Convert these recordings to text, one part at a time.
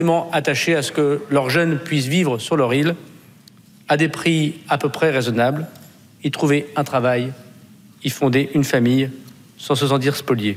attachés à ce que leurs jeunes puissent vivre sur leur île à des prix à peu près raisonnables, y trouver un travail, y fonder une famille sans se sentir spoliés.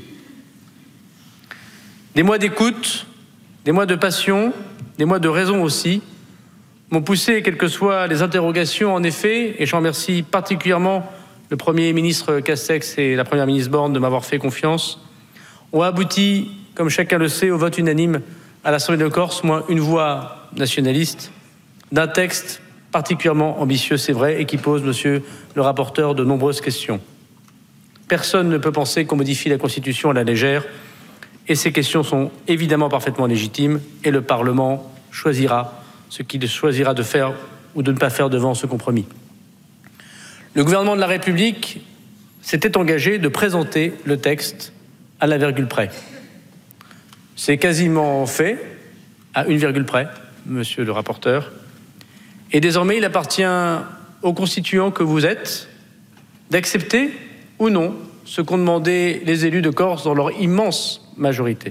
Des mois d'écoute, des mois de passion, des mois de raison aussi, m'ont poussé, quelles que soient les interrogations en effet, et j'en remercie particulièrement le Premier ministre Castex et la Première ministre Borne de m'avoir fait confiance, ont abouti, comme chacun le sait, au vote unanime à l'Assemblée de Corse, moins une voix nationaliste, d'un texte particulièrement ambitieux, c'est vrai, et qui pose, monsieur le rapporteur, de nombreuses questions. Personne ne peut penser qu'on modifie la Constitution à la légère, et ces questions sont évidemment parfaitement légitimes, et le Parlement choisira ce qu'il choisira de faire ou de ne pas faire devant ce compromis. Le gouvernement de la République s'était engagé de présenter le texte à la virgule près. C'est quasiment fait, à une virgule près, monsieur le rapporteur. Et désormais, il appartient aux constituants que vous êtes d'accepter ou non ce qu'ont demandé les élus de Corse dans leur immense majorité.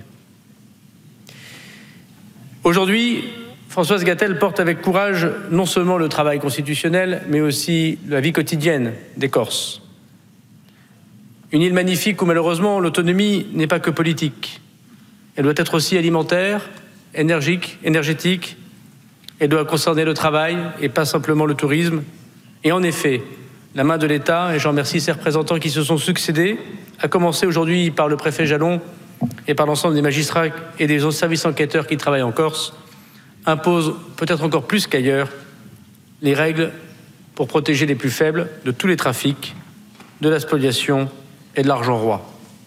Aujourd'hui, Françoise Gatel porte avec courage non seulement le travail constitutionnel, mais aussi la vie quotidienne des Corses. Une île magnifique où malheureusement l'autonomie n'est pas que politique. Elle doit être aussi alimentaire, énergétique. Elle doit concerner le travail et pas simplement le tourisme. Et en effet, la main de l'État, et j'en remercie ses représentants qui se sont succédés, à commencer aujourd'hui par le préfet Jalon et par l'ensemble des magistrats et des autres services enquêteurs qui travaillent en Corse, impose peut-être encore plus qu'ailleurs les règles pour protéger les plus faibles de tous les trafics, de la spoliation et de l'argent roi.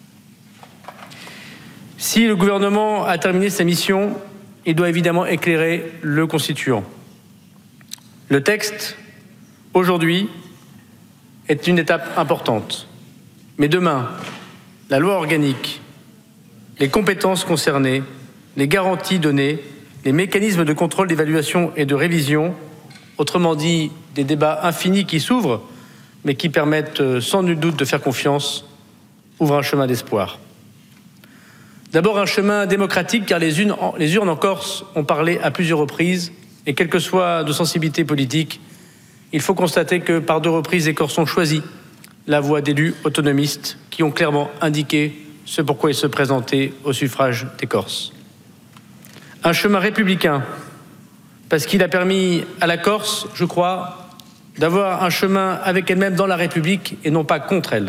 Si le gouvernement a terminé sa mission, il doit évidemment éclairer le constituant. Le texte, aujourd'hui, est une étape importante. Mais demain, la loi organique, les compétences concernées, les garanties données, les mécanismes de contrôle, d'évaluation et de révision, autrement dit, des débats infinis qui s'ouvrent, mais qui permettent sans nul doute de faire confiance, ouvrent un chemin d'espoir. D'abord un chemin démocratique, car les urnes en Corse ont parlé à plusieurs reprises, et quelle que soit nos sensibilités politiques, il faut constater que par 2 reprises, les Corses ont choisi la voie d'élus autonomistes qui ont clairement indiqué ce pourquoi ils se présentaient au suffrage des Corses. Un chemin républicain, parce qu'il a permis à la Corse, je crois, d'avoir un chemin avec elle-même dans la République et non pas contre elle.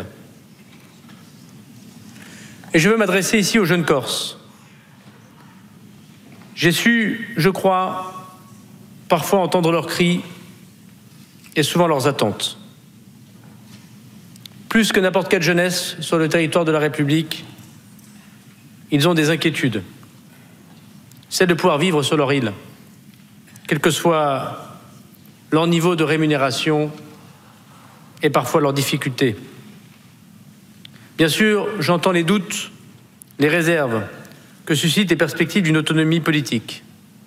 Et je veux m'adresser ici aux jeunes Corses. J'ai su, je crois, parfois entendre leurs cris et souvent leurs attentes. Plus que n'importe quelle jeunesse sur le territoire de la République, ils ont des inquiétudes. Celle de pouvoir vivre sur leur île, quel que soit leur niveau de rémunération et parfois leurs difficultés. Bien sûr, j'entends les doutes, les réserves que suscitent les perspectives d'une autonomie politique.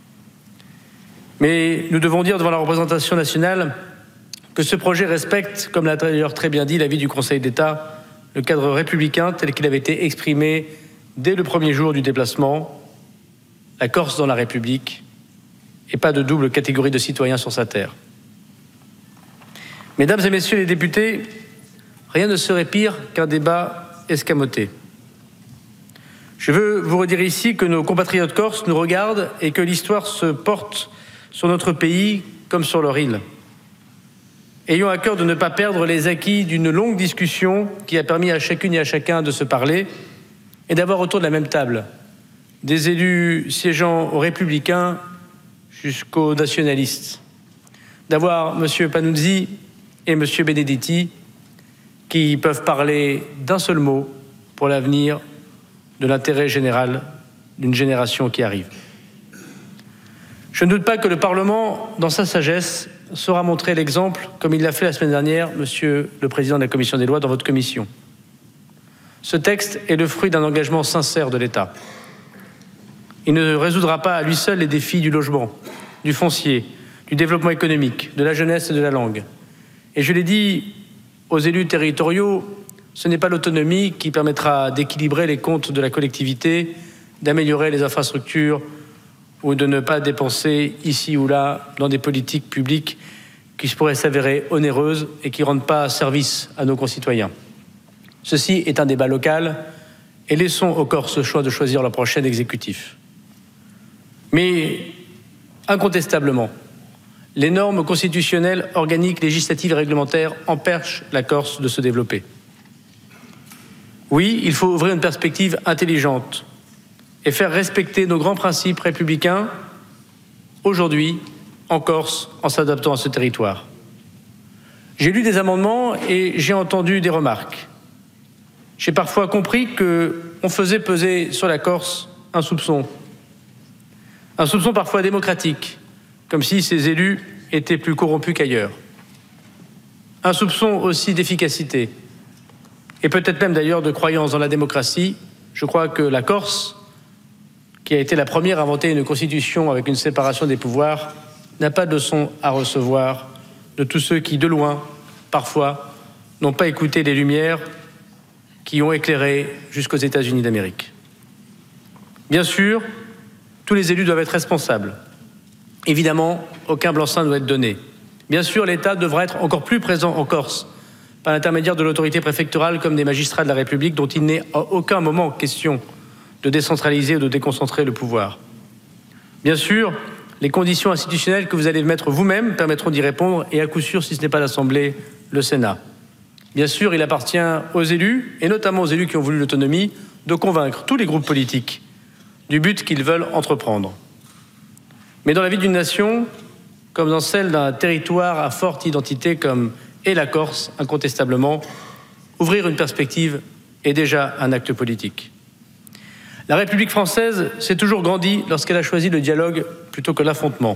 Mais nous devons dire devant la représentation nationale que ce projet respecte, comme l'a d'ailleurs très bien dit l'avis du Conseil d'État, le cadre républicain tel qu'il avait été exprimé dès le premier jour du déplacement, la Corse dans la République, et pas de double catégorie de citoyens sur sa terre. Mesdames et messieurs les députés, rien ne serait pire qu'un débat escamoté. Je veux vous redire ici que nos compatriotes corses nous regardent et que l'histoire se porte sur notre pays comme sur leur île. Ayons à cœur de ne pas perdre les acquis d'une longue discussion qui a permis à chacune et à chacun de se parler et d'avoir autour de la même table des élus siégeant aux Républicains jusqu'aux nationalistes, d'avoir M. Panunzi et M. Benedetti qui peuvent parler d'un seul mot pour l'avenir de l'intérêt général d'une génération qui arrive. Je ne doute pas que le Parlement, dans sa sagesse, saura montrer l'exemple, comme il l'a fait la semaine dernière, Monsieur le Président de la Commission des lois, dans votre commission. Ce texte est le fruit d'un engagement sincère de l'État. Il ne résoudra pas à lui seul les défis du logement, du foncier, du développement économique, de la jeunesse et de la langue. Et je l'ai dit aux élus territoriaux, ce n'est pas l'autonomie qui permettra d'équilibrer les comptes de la collectivité, d'améliorer les infrastructures ou de ne pas dépenser ici ou là dans des politiques publiques qui pourraient s'avérer onéreuses et qui ne rendent pas service à nos concitoyens. Ceci est un débat local et laissons aux Corses le choix de choisir leur prochain exécutif. Mais incontestablement, les normes constitutionnelles, organiques, législatives et réglementaires empêchent la Corse de se développer. Oui, il faut ouvrir une perspective intelligente et faire respecter nos grands principes républicains aujourd'hui en Corse en s'adaptant à ce territoire. J'ai lu des amendements et j'ai entendu des remarques. J'ai parfois compris qu'on faisait peser sur la Corse un soupçon parfois démocratique, comme si ces élus étaient plus corrompus qu'ailleurs. Un soupçon aussi d'efficacité, et peut-être même d'ailleurs de croyance dans la démocratie. Je crois que la Corse, qui a été la première à inventer une constitution avec une séparation des pouvoirs, n'a pas de leçon à recevoir de tous ceux qui, de loin, parfois, n'ont pas écouté les lumières qui ont éclairé jusqu'aux États-Unis d'Amérique. Bien sûr, tous les élus doivent être responsables. Évidemment, aucun blanc-seing ne doit être donné. Bien sûr, l'État devra être encore plus présent en Corse, par l'intermédiaire de l'autorité préfectorale comme des magistrats de la République, dont il n'est à aucun moment question de décentraliser ou de déconcentrer le pouvoir. Bien sûr, les conditions institutionnelles que vous allez mettre vous-même permettront d'y répondre, et à coup sûr, si ce n'est pas l'Assemblée, le Sénat. Bien sûr, il appartient aux élus, et notamment aux élus qui ont voulu l'autonomie, de convaincre tous les groupes politiques du but qu'ils veulent entreprendre. Mais dans la vie d'une nation, comme dans celle d'un territoire à forte identité comme est la Corse, incontestablement, ouvrir une perspective est déjà un acte politique. La République française s'est toujours grandie lorsqu'elle a choisi le dialogue plutôt que l'affrontement.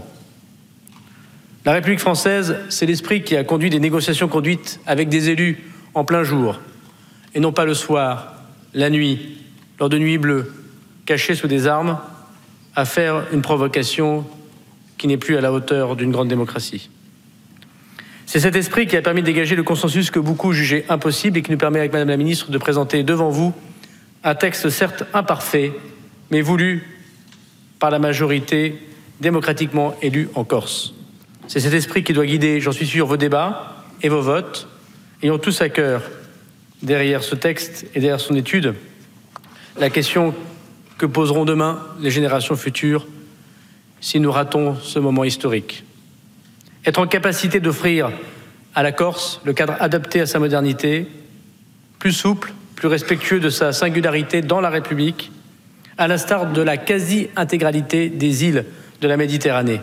La République française, c'est l'esprit qui a conduit des négociations conduites avec des élus en plein jour, et non pas le soir, la nuit, lors de nuits bleues, cachés sous des armes, à faire une provocation qui n'est plus à la hauteur d'une grande démocratie. C'est cet esprit qui a permis de dégager le consensus que beaucoup jugeaient impossible et qui nous permet, avec Madame la Ministre, de présenter devant vous un texte certes imparfait, mais voulu par la majorité démocratiquement élue en Corse. C'est cet esprit qui doit guider, j'en suis sûr, vos débats et vos votes, ayant tous à cœur, derrière ce texte et derrière son étude, la question que poseront demain les générations futures si nous ratons ce moment historique. Être en capacité d'offrir à la Corse le cadre adapté à sa modernité, plus souple, plus respectueux de sa singularité dans la République, à l'instar de la quasi-intégralité des îles de la Méditerranée.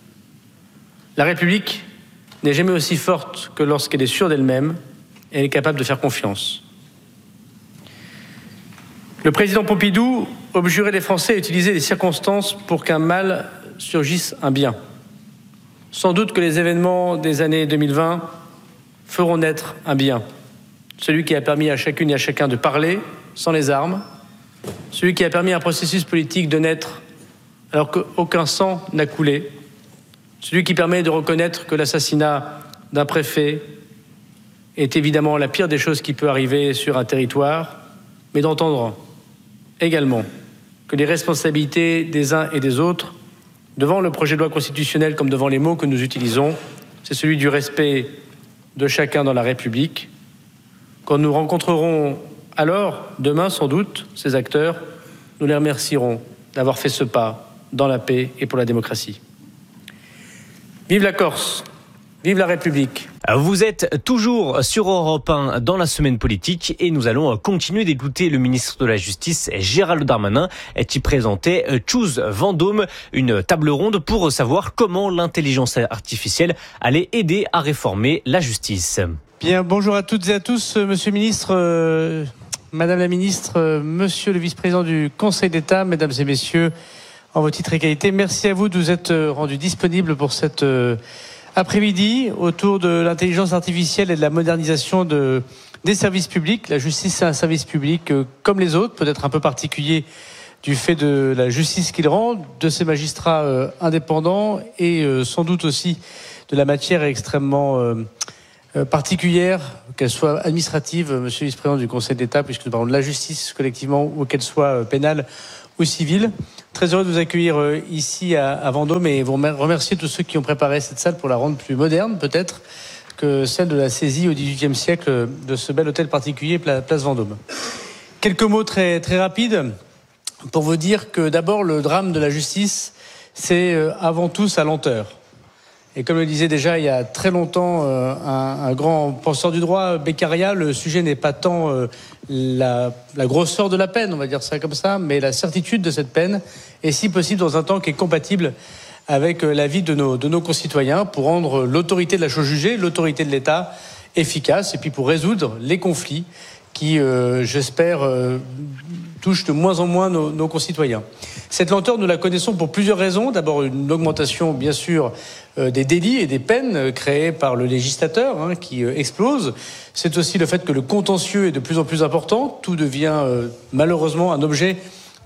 La République n'est jamais aussi forte que lorsqu'elle est sûre d'elle-même et elle est capable de faire confiance. Le président Pompidou objurait les Français à utiliser les circonstances pour qu'un mal surgisse un bien. Sans doute que les événements des années 2020 feront naître un bien. Celui qui a permis à chacune et à chacun de parler sans les armes. Celui qui a permis à un processus politique de naître alors qu'aucun sang n'a coulé. Celui qui permet de reconnaître que l'assassinat d'un préfet est évidemment la pire des choses qui peut arriver sur un territoire, mais d'entendre également que les responsabilités des uns et des autres, devant le projet de loi constitutionnel comme devant les mots que nous utilisons, c'est celui du respect de chacun dans la République. Quand nous rencontrerons alors, demain sans doute, ces acteurs, nous les remercierons d'avoir fait ce pas dans la paix et pour la démocratie. Vive la Corse! Vive la République! Vous êtes toujours sur Europe 1 dans la semaine politique et nous allons continuer d'écouter le ministre de la Justice, Gérald Darmanin, qui présentait Choose Vendôme, une table ronde pour savoir comment l'intelligence artificielle allait aider à réformer la justice. Bien, bonjour à toutes et à tous, monsieur le ministre, madame la ministre, monsieur le vice-président du Conseil d'État, mesdames et messieurs, en vos titres et qualités, merci à vous de vous être rendus disponibles pour cette après-midi autour de l'intelligence artificielle et de la modernisation des services publics. La justice, c'est un service public comme les autres, peut-être un peu particulier du fait de la justice qu'il rend, de ses magistrats indépendants et sans doute aussi de la matière extrêmement particulière, qu'elle soit administrative, monsieur le vice-président du Conseil d'État, puisque nous parlons de la justice collectivement, ou qu'elle soit pénale ou civile. Très heureux de vous accueillir ici à Vendôme et vous remercier tous ceux qui ont préparé cette salle pour la rendre plus moderne peut-être que celle de la saisie au XVIIIe siècle de ce bel hôtel particulier place Vendôme. Quelques mots très, très rapides pour vous dire que d'abord le drame de la justice, c'est avant tout sa lenteur. Et comme le disait déjà il y a très longtemps un grand penseur du droit, Beccaria, le sujet n'est pas tant la grosseur de la peine, on va dire ça comme ça, mais la certitude de cette peine, et si possible dans un temps qui est compatible avec la vie de nos concitoyens, pour rendre l'autorité de la chose jugée, l'autorité de l'État efficace, et puis pour résoudre les conflits qui, j'espère, touchent de moins en moins nos concitoyens. Cette lenteur, nous la connaissons pour plusieurs raisons. D'abord, une augmentation, bien sûr, des délits et des peines créés par le législateur, qui explose. C'est aussi le fait que le contentieux est de plus en plus important. Tout devient malheureusement un objet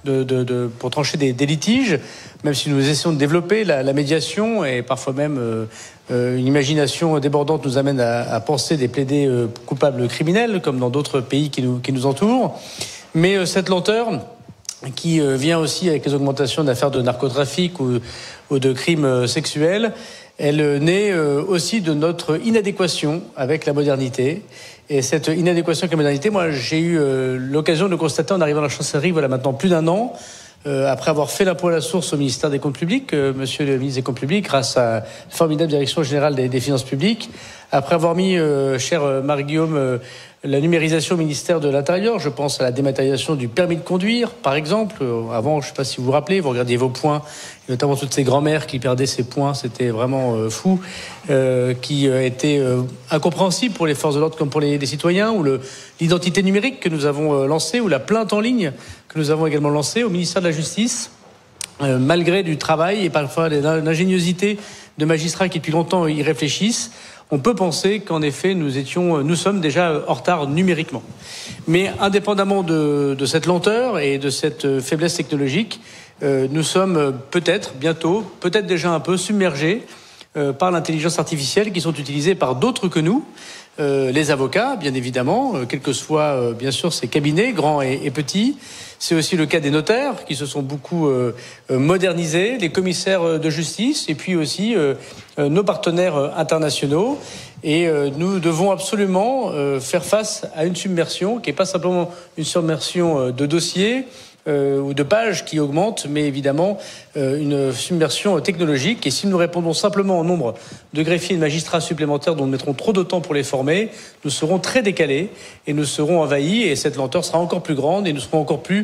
pour trancher des litiges, même si nous essayons de développer la médiation et parfois même une imagination débordante nous amène à penser des plaidés coupables criminels, comme dans d'autres pays qui nous entourent. Mais cette lenteur qui vient aussi avec les augmentations d'affaires de narcotrafic ou de crimes sexuels, elle naît aussi de notre inadéquation avec la modernité. Et cette inadéquation avec la modernité, moi j'ai eu l'occasion de le constater en arrivant à la chancellerie, voilà maintenant plus d'un an, après avoir fait l'impôt à la source au ministère des Comptes publics, monsieur le ministre des Comptes publics, grâce à la formidable direction générale des finances publiques, après avoir mis, cher Marie-Guillaume, la numérisation au ministère de l'Intérieur, je pense à la dématérialisation du permis de conduire, par exemple. Avant, je ne sais pas si vous vous rappelez, vous regardiez vos points, notamment toutes ces grand-mères qui perdaient ces points, c'était vraiment fou, qui était incompréhensible pour les forces de l'ordre comme pour les citoyens, ou l'identité numérique que nous avons lancée, ou la plainte en ligne que nous avons également lancée au ministère de la Justice, malgré du travail et parfois l'ingéniosité de magistrats qui depuis longtemps y réfléchissent. On peut penser qu'en effet, nous sommes déjà en retard numériquement. Mais indépendamment de cette lenteur et de cette faiblesse technologique, nous sommes peut-être bientôt, peut-être déjà un peu submergés par l'intelligence artificielle qui sont utilisées par d'autres que nous, les avocats, bien évidemment, quels que soient bien sûr ces cabinets, grands et petits. C'est aussi le cas des notaires qui se sont beaucoup modernisés, les commissaires de justice et puis aussi nos partenaires internationaux. Et nous devons absolument faire face à une submersion qui n'est pas simplement une submersion de dossiers ou de pages qui augmentent, mais évidemment une submersion technologique. Et si nous répondons simplement au nombre de greffiers et de magistrats supplémentaires dont nous mettrons trop de temps pour les former, nous serons très décalés et nous serons envahis et cette lenteur sera encore plus grande et nous serons encore plus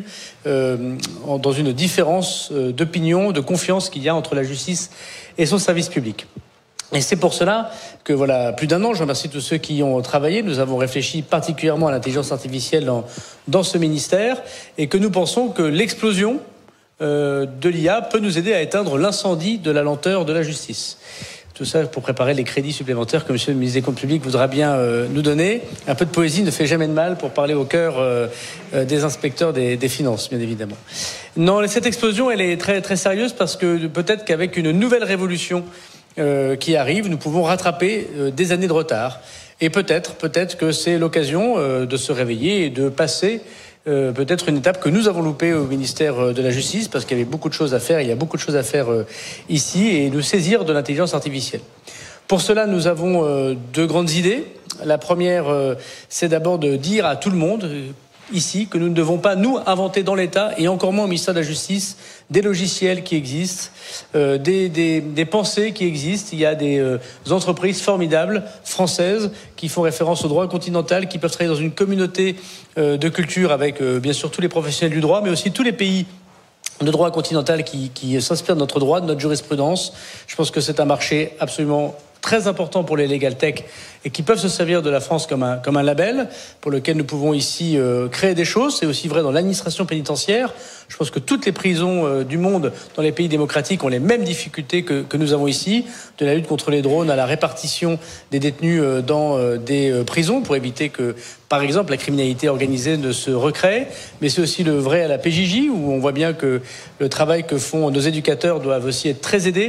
dans une différence d'opinion, de confiance qu'il y a entre la justice et son service public. Et c'est pour cela que, voilà, plus d'un an, je remercie tous ceux qui y ont travaillé. Nous avons réfléchi particulièrement à l'intelligence artificielle dans ce ministère et que nous pensons que l'explosion de l'IA peut nous aider à éteindre l'incendie de la lenteur de la justice. Tout ça pour préparer les crédits supplémentaires que monsieur le ministre des Comptes publics voudra bien nous donner. Un peu de poésie ne fait jamais de mal pour parler au cœur des inspecteurs des finances, bien évidemment. Non, cette explosion, elle est très, très sérieuse parce que peut-être qu'avec une nouvelle révolution qui arrive, nous pouvons rattraper des années de retard. Et peut-être que c'est l'occasion de se réveiller et de passer peut-être une étape que nous avons loupée au ministère de la Justice, parce qu'il y avait beaucoup de choses à faire, il y a beaucoup de choses à faire ici, et nous saisir de l'intelligence artificielle. Pour cela, nous avons deux grandes idées. La première, c'est d'abord de dire à tout le monde ici que nous ne devons pas, nous, inventer dans l'État, et encore moins au ministère de la Justice, des logiciels qui existent, des pensées qui existent. Il y a des entreprises formidables, françaises, qui font référence au droit continental, qui peuvent travailler dans une communauté de culture avec, bien sûr, tous les professionnels du droit, mais aussi tous les pays de droit continental qui s'inspirent de notre droit, de notre jurisprudence. Je pense que c'est un marché absolument très important pour les Legal Tech et qui peuvent se servir de la France comme un label pour lequel nous pouvons ici créer des choses. C'est aussi vrai dans l'administration pénitentiaire. Je pense que toutes les prisons du monde dans les pays démocratiques ont les mêmes difficultés que nous avons ici, de la lutte contre les drones à la répartition des détenus dans des prisons pour éviter que, par exemple, la criminalité organisée ne se recrée. Mais c'est aussi le vrai à la PJJ où on voit bien que le travail que font nos éducateurs doivent aussi être très aidé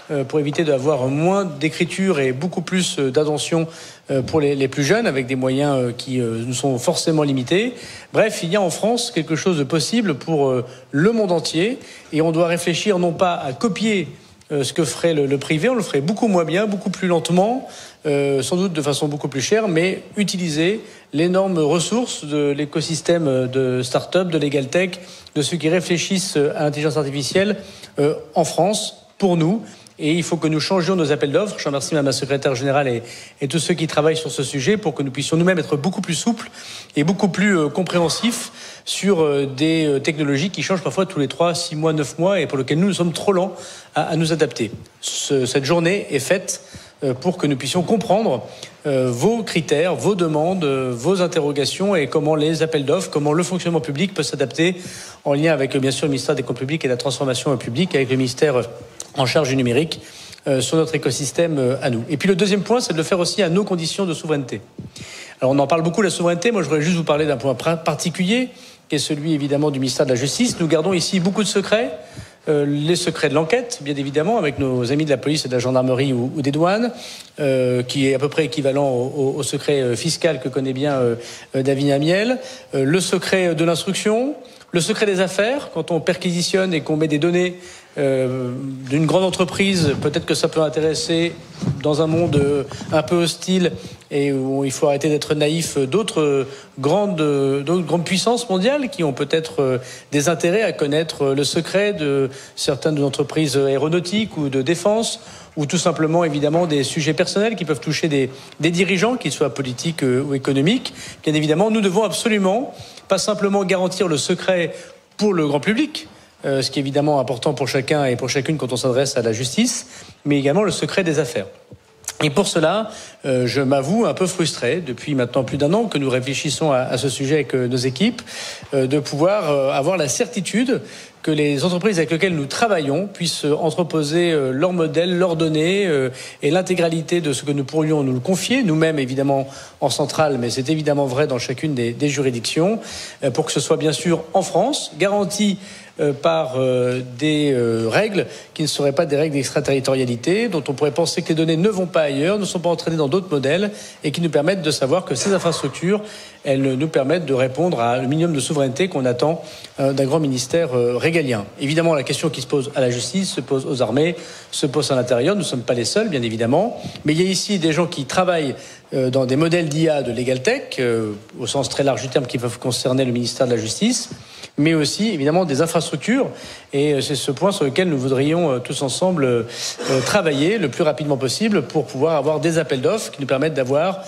pour éviter d'avoir moins d'écriture et beaucoup plus d'attention pour les plus jeunes, avec des moyens qui nous sont forcément limités. Bref, il y a en France quelque chose de possible pour le monde entier, et on doit réfléchir non pas à copier ce que ferait le privé, on le ferait beaucoup moins bien, beaucoup plus lentement, sans doute de façon beaucoup plus chère, mais utiliser l'énorme ressource de l'écosystème de start-up, de Legal Tech, de ceux qui réfléchissent à l'intelligence artificielle en France, pour nous. Et il faut que nous changions nos appels d'offres. Je remercie Madame la secrétaire générale et tous ceux qui travaillent sur ce sujet pour que nous puissions nous-mêmes être beaucoup plus souples et beaucoup plus compréhensifs sur des technologies qui changent parfois tous les 3, 6 mois, 9 mois et pour lesquelles nous sommes trop lents à nous adapter. Cette journée est faite pour que nous puissions comprendre vos critères, vos demandes, vos interrogations et comment les appels d'offres, comment le fonctionnement public peut s'adapter en lien avec bien sûr le ministère des Comptes publics et de la transformation publique, avec le ministère en charge du numérique sur notre écosystème à nous. Et puis le deuxième point, c'est de le faire aussi à nos conditions de souveraineté. Alors on en parle beaucoup, la souveraineté. Moi, je voudrais juste vous parler d'un point particulier, qui est celui évidemment du ministère de la Justice. Nous gardons ici beaucoup de secrets. Les secrets de l'enquête, bien évidemment, avec nos amis de la police et de la gendarmerie ou des douanes, qui est à peu près équivalent au secret fiscal que connaît bien David Amiel. Le secret de l'instruction, le secret des affaires, quand on perquisitionne et qu'on met des données d'une grande entreprise, peut-être que ça peut intéresser dans un monde un peu hostile et où il faut arrêter d'être naïf, d'autres grandes puissances mondiales qui ont peut-être des intérêts à connaître le secret de certaines entreprises aéronautiques ou de défense, ou tout simplement évidemment des sujets personnels qui peuvent toucher des dirigeants, qu'ils soient politiques ou économiques. Bien évidemment, nous devons absolument pas simplement garantir le secret pour le grand public, ce qui est évidemment important pour chacun et pour chacune quand on s'adresse à la justice, mais également le secret des affaires. Et pour cela, je m'avoue un peu frustré, depuis maintenant plus d'un an que nous réfléchissons à ce sujet avec nos équipes, de pouvoir avoir la certitude que les entreprises avec lesquelles nous travaillons puissent entreposer leurs modèles, leurs données et l'intégralité de ce que nous pourrions nous le confier, nous-mêmes évidemment en centrale, mais c'est évidemment vrai dans chacune des juridictions, pour que ce soit bien sûr en France, garanti par des règles qui ne seraient pas des règles d'extraterritorialité, dont on pourrait penser que les données ne vont pas ailleurs, ne sont pas entraînées dans d'autres modèles, et qui nous permettent de savoir que ces infrastructures, elles nous permettent de répondre à le minimum de souveraineté qu'on attend d'un grand ministère régalien. Évidemment, la question qui se pose à la justice, se pose aux armées, se pose à l'intérieur. Nous ne sommes pas les seuls, bien évidemment, mais il y a ici des gens qui travaillent dans des modèles d'IA de Legal Tech, au sens très large du terme, qui peuvent concerner le ministère de la Justice, mais aussi évidemment des infrastructures, et c'est ce point sur lequel nous voudrions tous ensemble travailler le plus rapidement possible pour pouvoir avoir des appels d'offres qui nous permettent d'avoir,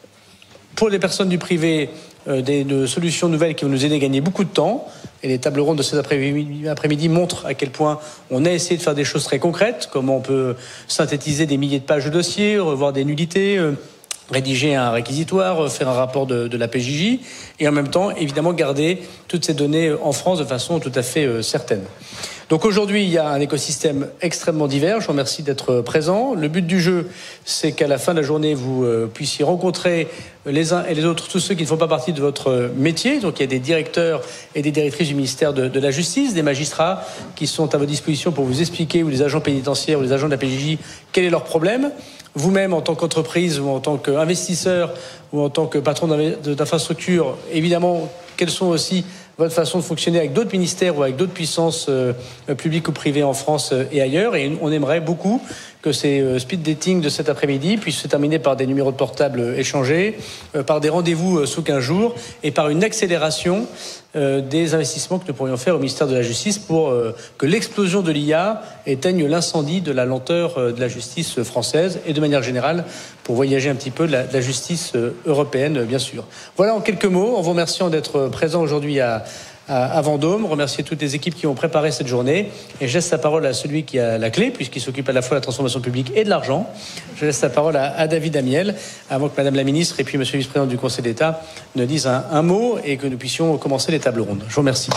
pour les personnes du privé, des solutions nouvelles qui vont nous aider à gagner beaucoup de temps. Et les tables rondes de cet après-midi montrent à quel point on a essayé de faire des choses très concrètes, comment on peut synthétiser des milliers de pages de dossiers, revoir des nullités, rédiger un réquisitoire, faire un rapport de la PJJ, et en même temps, évidemment, garder toutes ces données en France de façon tout à fait certaine. Donc aujourd'hui, il y a un écosystème extrêmement divers. Je vous remercie d'être présent. Le but du jeu, c'est qu'à la fin de la journée, vous puissiez rencontrer les uns et les autres, tous ceux qui ne font pas partie de votre métier. Donc il y a des directeurs et des directrices du ministère de la Justice, des magistrats qui sont à votre disposition pour vous expliquer, ou les agents pénitentiaires ou les agents de la PJJ, quel est leur problème. Vous-même, en tant qu'entreprise ou en tant qu'investisseur ou en tant que patron d'infrastructure, évidemment, quelles sont aussi votre façon de fonctionner avec d'autres ministères ou avec d'autres puissances publiques ou privées en France et ailleurs. Et on aimerait beaucoup que ces speed dating de cet après-midi puissent se terminer par des numéros de portable échangés, par des rendez-vous sous 15 jours et par une accélération des investissements que nous pourrions faire au ministère de la Justice pour que l'explosion de l'IA éteigne l'incendie de la lenteur de la justice française et de manière générale pour voyager un petit peu de la justice européenne, bien sûr. Voilà en quelques mots, en vous remerciant d'être présent aujourd'hui à Vendôme, remercier toutes les équipes qui ont préparé cette journée, et je laisse la parole à celui qui a la clé, puisqu'il s'occupe à la fois de la transformation publique et de l'argent. Je laisse la parole à David Amiel, avant que Madame la Ministre et puis Monsieur le Vice-président du Conseil d'État ne disent un mot et que nous puissions commencer les tables rondes. Je vous remercie.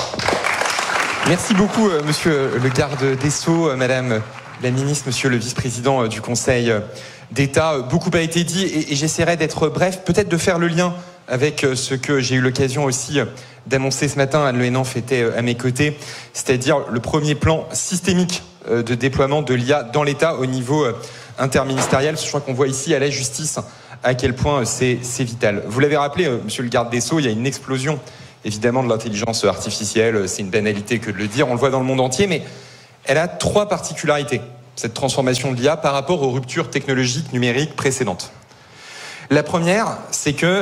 Merci beaucoup, Monsieur le garde des Sceaux, Madame la Ministre, Monsieur le Vice-président du Conseil d'État. Beaucoup a été dit et j'essaierai d'être bref, peut-être de faire le lien avec ce que j'ai eu l'occasion aussi d'annoncer ce matin. Anne Le Hénaff était à mes côtés, c'est-à-dire le premier plan systémique de déploiement de l'IA dans l'État au niveau interministériel. Je crois qu'on voit ici à la justice à quel point c'est vital. Vous l'avez rappelé, monsieur le garde des Sceaux, il y a une explosion évidemment de l'intelligence artificielle. C'est une banalité que de le dire, on le voit dans le monde entier, mais elle a 3 particularités, cette transformation de l'IA par rapport aux ruptures technologiques numériques précédentes. La première, c'est que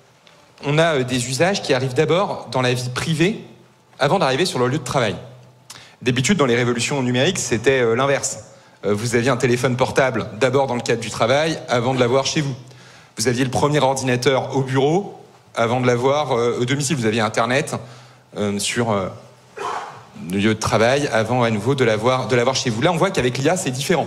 on a des usages qui arrivent d'abord dans la vie privée avant d'arriver sur le lieu de travail. D'habitude, dans les révolutions numériques, c'était l'inverse. Vous aviez un téléphone portable d'abord dans le cadre du travail avant de l'avoir chez vous. Vous aviez le premier ordinateur au bureau avant de l'avoir au domicile. Vous aviez Internet sur le lieu de travail avant à nouveau de l'avoir chez vous. Là, on voit qu'avec l'IA, c'est différent.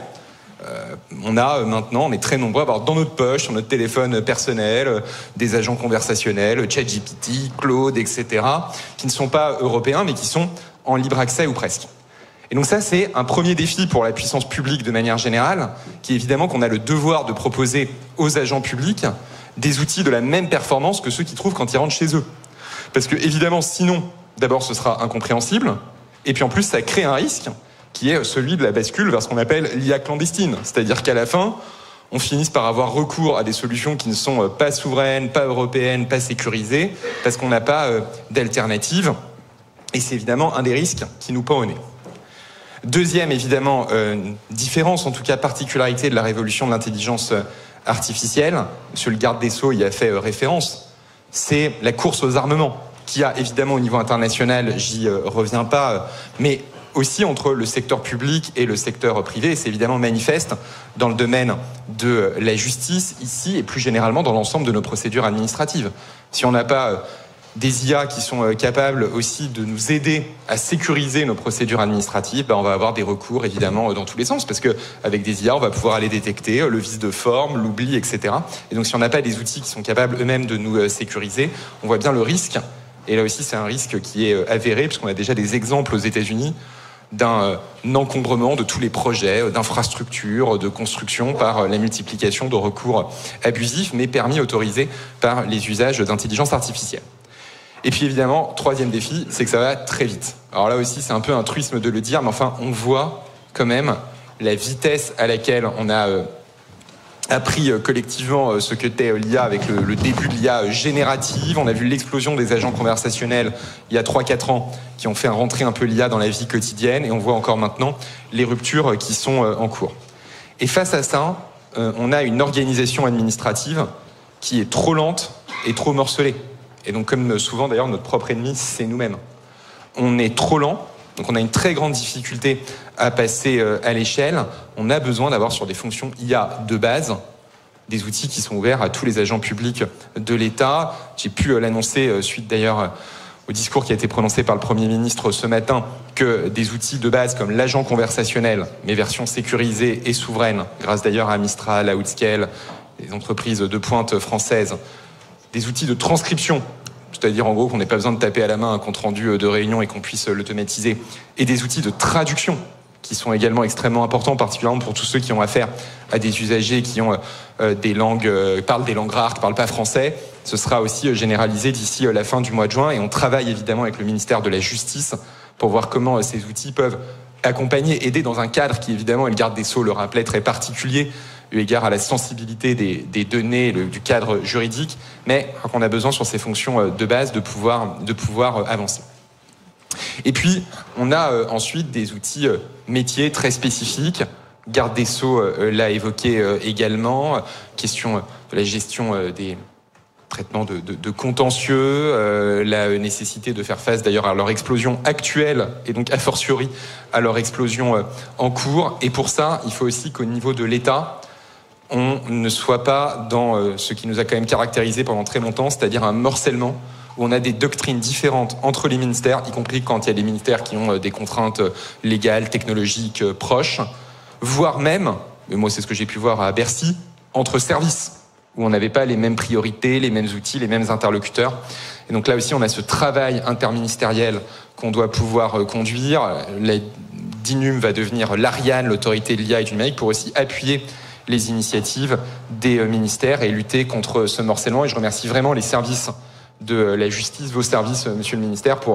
On a maintenant, on est très nombreux à avoir dans notre poche, sur notre téléphone personnel, des agents conversationnels, ChatGPT, Claude, etc., qui ne sont pas européens, mais qui sont en libre accès ou presque. Et donc ça, c'est un premier défi pour la puissance publique de manière générale, qui est évidemment qu'on a le devoir de proposer aux agents publics des outils de la même performance que ceux qu'ils trouvent quand ils rentrent chez eux. Parce que évidemment, sinon, d'abord, ce sera incompréhensible, et puis en plus, ça crée un risque qui est celui de la bascule vers ce qu'on appelle l'IA clandestine. C'est-à-dire qu'à la fin, on finisse par avoir recours à des solutions qui ne sont pas souveraines, pas européennes, pas sécurisées, parce qu'on n'a pas d'alternative. Et c'est évidemment un des risques qui nous pend au nez. Deuxième, évidemment, différence, en tout cas particularité de la révolution de l'intelligence artificielle, monsieur le garde des Sceaux y a fait référence, c'est la course aux armements, qui a évidemment au niveau international, j'y reviens pas, mais aussi entre le secteur public et le secteur privé, et c'est évidemment manifeste dans le domaine de la justice, ici, et plus généralement dans l'ensemble de nos procédures administratives. Si on n'a pas des IA qui sont capables aussi de nous aider à sécuriser nos procédures administratives, on va avoir des recours évidemment dans tous les sens, parce qu'avec des IA, on va pouvoir aller détecter le vice de forme, l'oubli, etc. Et donc si on n'a pas des outils qui sont capables eux-mêmes de nous sécuriser, on voit bien le risque, et là aussi c'est un risque qui est avéré, puisqu'on a déjà des exemples aux États-Unis d'un encombrement de tous les projets, d'infrastructures, de construction par la multiplication de recours abusifs, mais permis, autorisés par les usages d'intelligence artificielle. Et puis évidemment, troisième défi, c'est que ça va très vite. Alors là aussi, c'est un peu un truisme de le dire, mais enfin, on voit quand même la vitesse à laquelle on a appris collectivement ce que qu'était l'IA avec le début de l'IA générative. On a vu l'explosion des agents conversationnels il y a 3-4 ans qui ont fait rentrer un peu l'IA dans la vie quotidienne, et on voit encore maintenant les ruptures qui sont en cours. Et face à ça, on a une organisation administrative qui est trop lente et trop morcelée. Et donc, comme souvent d'ailleurs, notre propre ennemi, c'est nous-mêmes. On est trop lent, donc on a une très grande difficulté à passer à l'échelle. On a besoin d'avoir sur des fonctions IA de base des outils qui sont ouverts à tous les agents publics de l'État. J'ai pu l'annoncer suite d'ailleurs au discours qui a été prononcé par le Premier ministre ce matin, que des outils de base comme l'agent conversationnel, mais version sécurisée et souveraine, grâce d'ailleurs à Mistral, à Outscale, des entreprises de pointe françaises, des outils de transcription, c'est-à-dire en gros qu'on n'ait pas besoin de taper à la main un compte-rendu de réunion et qu'on puisse l'automatiser, et des outils de traduction qui sont également extrêmement importants, particulièrement pour tous ceux qui ont affaire à des usagers qui ont des langues, parlent des langues rares, qui ne parlent pas français. Ce sera aussi généralisé d'ici la fin du mois de juin, et on travaille évidemment avec le ministère de la Justice pour voir comment ces outils peuvent accompagner, aider dans un cadre qui évidemment, et le garde des Sceaux le rappelait, très particulier, eu égard à la sensibilité des données, du cadre juridique, mais qu'on a besoin sur ces fonctions de base de pouvoir avancer. Et puis, on a ensuite des outils métiers très spécifiques. Garde des Sceaux l'a évoqué également, question de la gestion des traitements de contentieux, la nécessité de faire face d'ailleurs à leur explosion actuelle et donc a fortiori à leur explosion en cours. Et pour ça, il faut aussi qu'au niveau de l'État, on ne soit pas dans ce qui nous a quand même caractérisé pendant très longtemps, c'est-à-dire un morcellement où on a des doctrines différentes entre les ministères, y compris quand il y a des ministères qui ont des contraintes légales, technologiques proches, voire même, mais moi c'est ce que j'ai pu voir à Bercy, entre services, où on n'avait pas les mêmes priorités, les mêmes outils, les mêmes interlocuteurs. Et donc là aussi, on a ce travail interministériel qu'on doit pouvoir conduire. La DINUM va devenir l'Ariane, l'autorité de l'IA et du numérique, pour aussi appuyer les initiatives des ministères et lutter contre ce morcellement. Et je remercie vraiment les services de la justice, vos services, monsieur le ministère, pour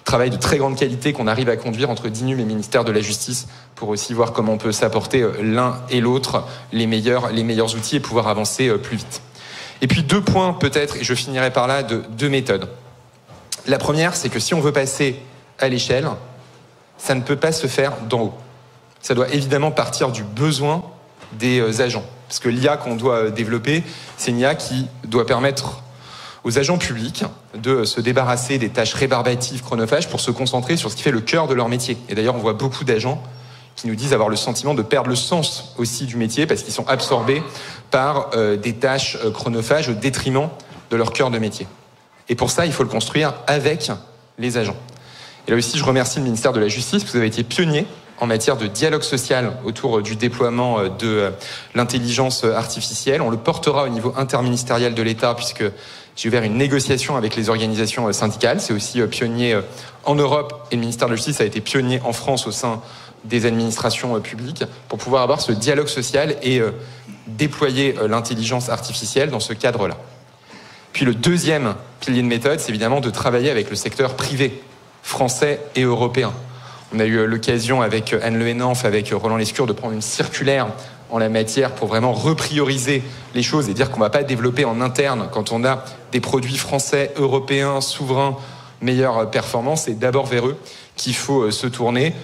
travail de très grande qualité qu'on arrive à conduire entre DINUM et ministère de la Justice pour aussi voir comment on peut s'apporter l'un et l'autre les meilleurs outils et pouvoir avancer plus vite. Et puis 2 points peut-être, et je finirai par là, de 2 méthodes. La première, c'est que si on veut passer à l'échelle, ça ne peut pas se faire d'en haut. Ça doit évidemment partir du besoin des agents. Parce que l'IA qu'on doit développer, c'est une IA qui doit permettre aux agents publics de se débarrasser des tâches rébarbatives, chronophages, pour se concentrer sur ce qui fait le cœur de leur métier. Et d'ailleurs, on voit beaucoup d'agents qui nous disent avoir le sentiment de perdre le sens aussi du métier parce qu'ils sont absorbés par des tâches chronophages au détriment de leur cœur de métier. Et pour ça, il faut le construire avec les agents. Et là aussi, je remercie le ministère de la Justice parce que vous avez été pionnier en matière de dialogue social autour du déploiement de l'intelligence artificielle. On le portera au niveau interministériel de l'État puisque j'ai ouvert une négociation avec les organisations syndicales. C'est aussi pionnier en Europe et le ministère de la Justice a été pionnier en France au sein des administrations publiques pour pouvoir avoir ce dialogue social et déployer l'intelligence artificielle dans ce cadre-là. Puis le deuxième pilier de méthode, c'est évidemment de travailler avec le secteur privé, français et européen. On a eu l'occasion avec Anne Le Henanff, avec Roland Lescure, de prendre une circulaire en la matière pour vraiment reprioriser les choses et dire qu'on ne va pas développer en interne quand on a des produits français, européens, souverains, meilleure performance. C'est d'abord vers eux qu'il faut se tourner.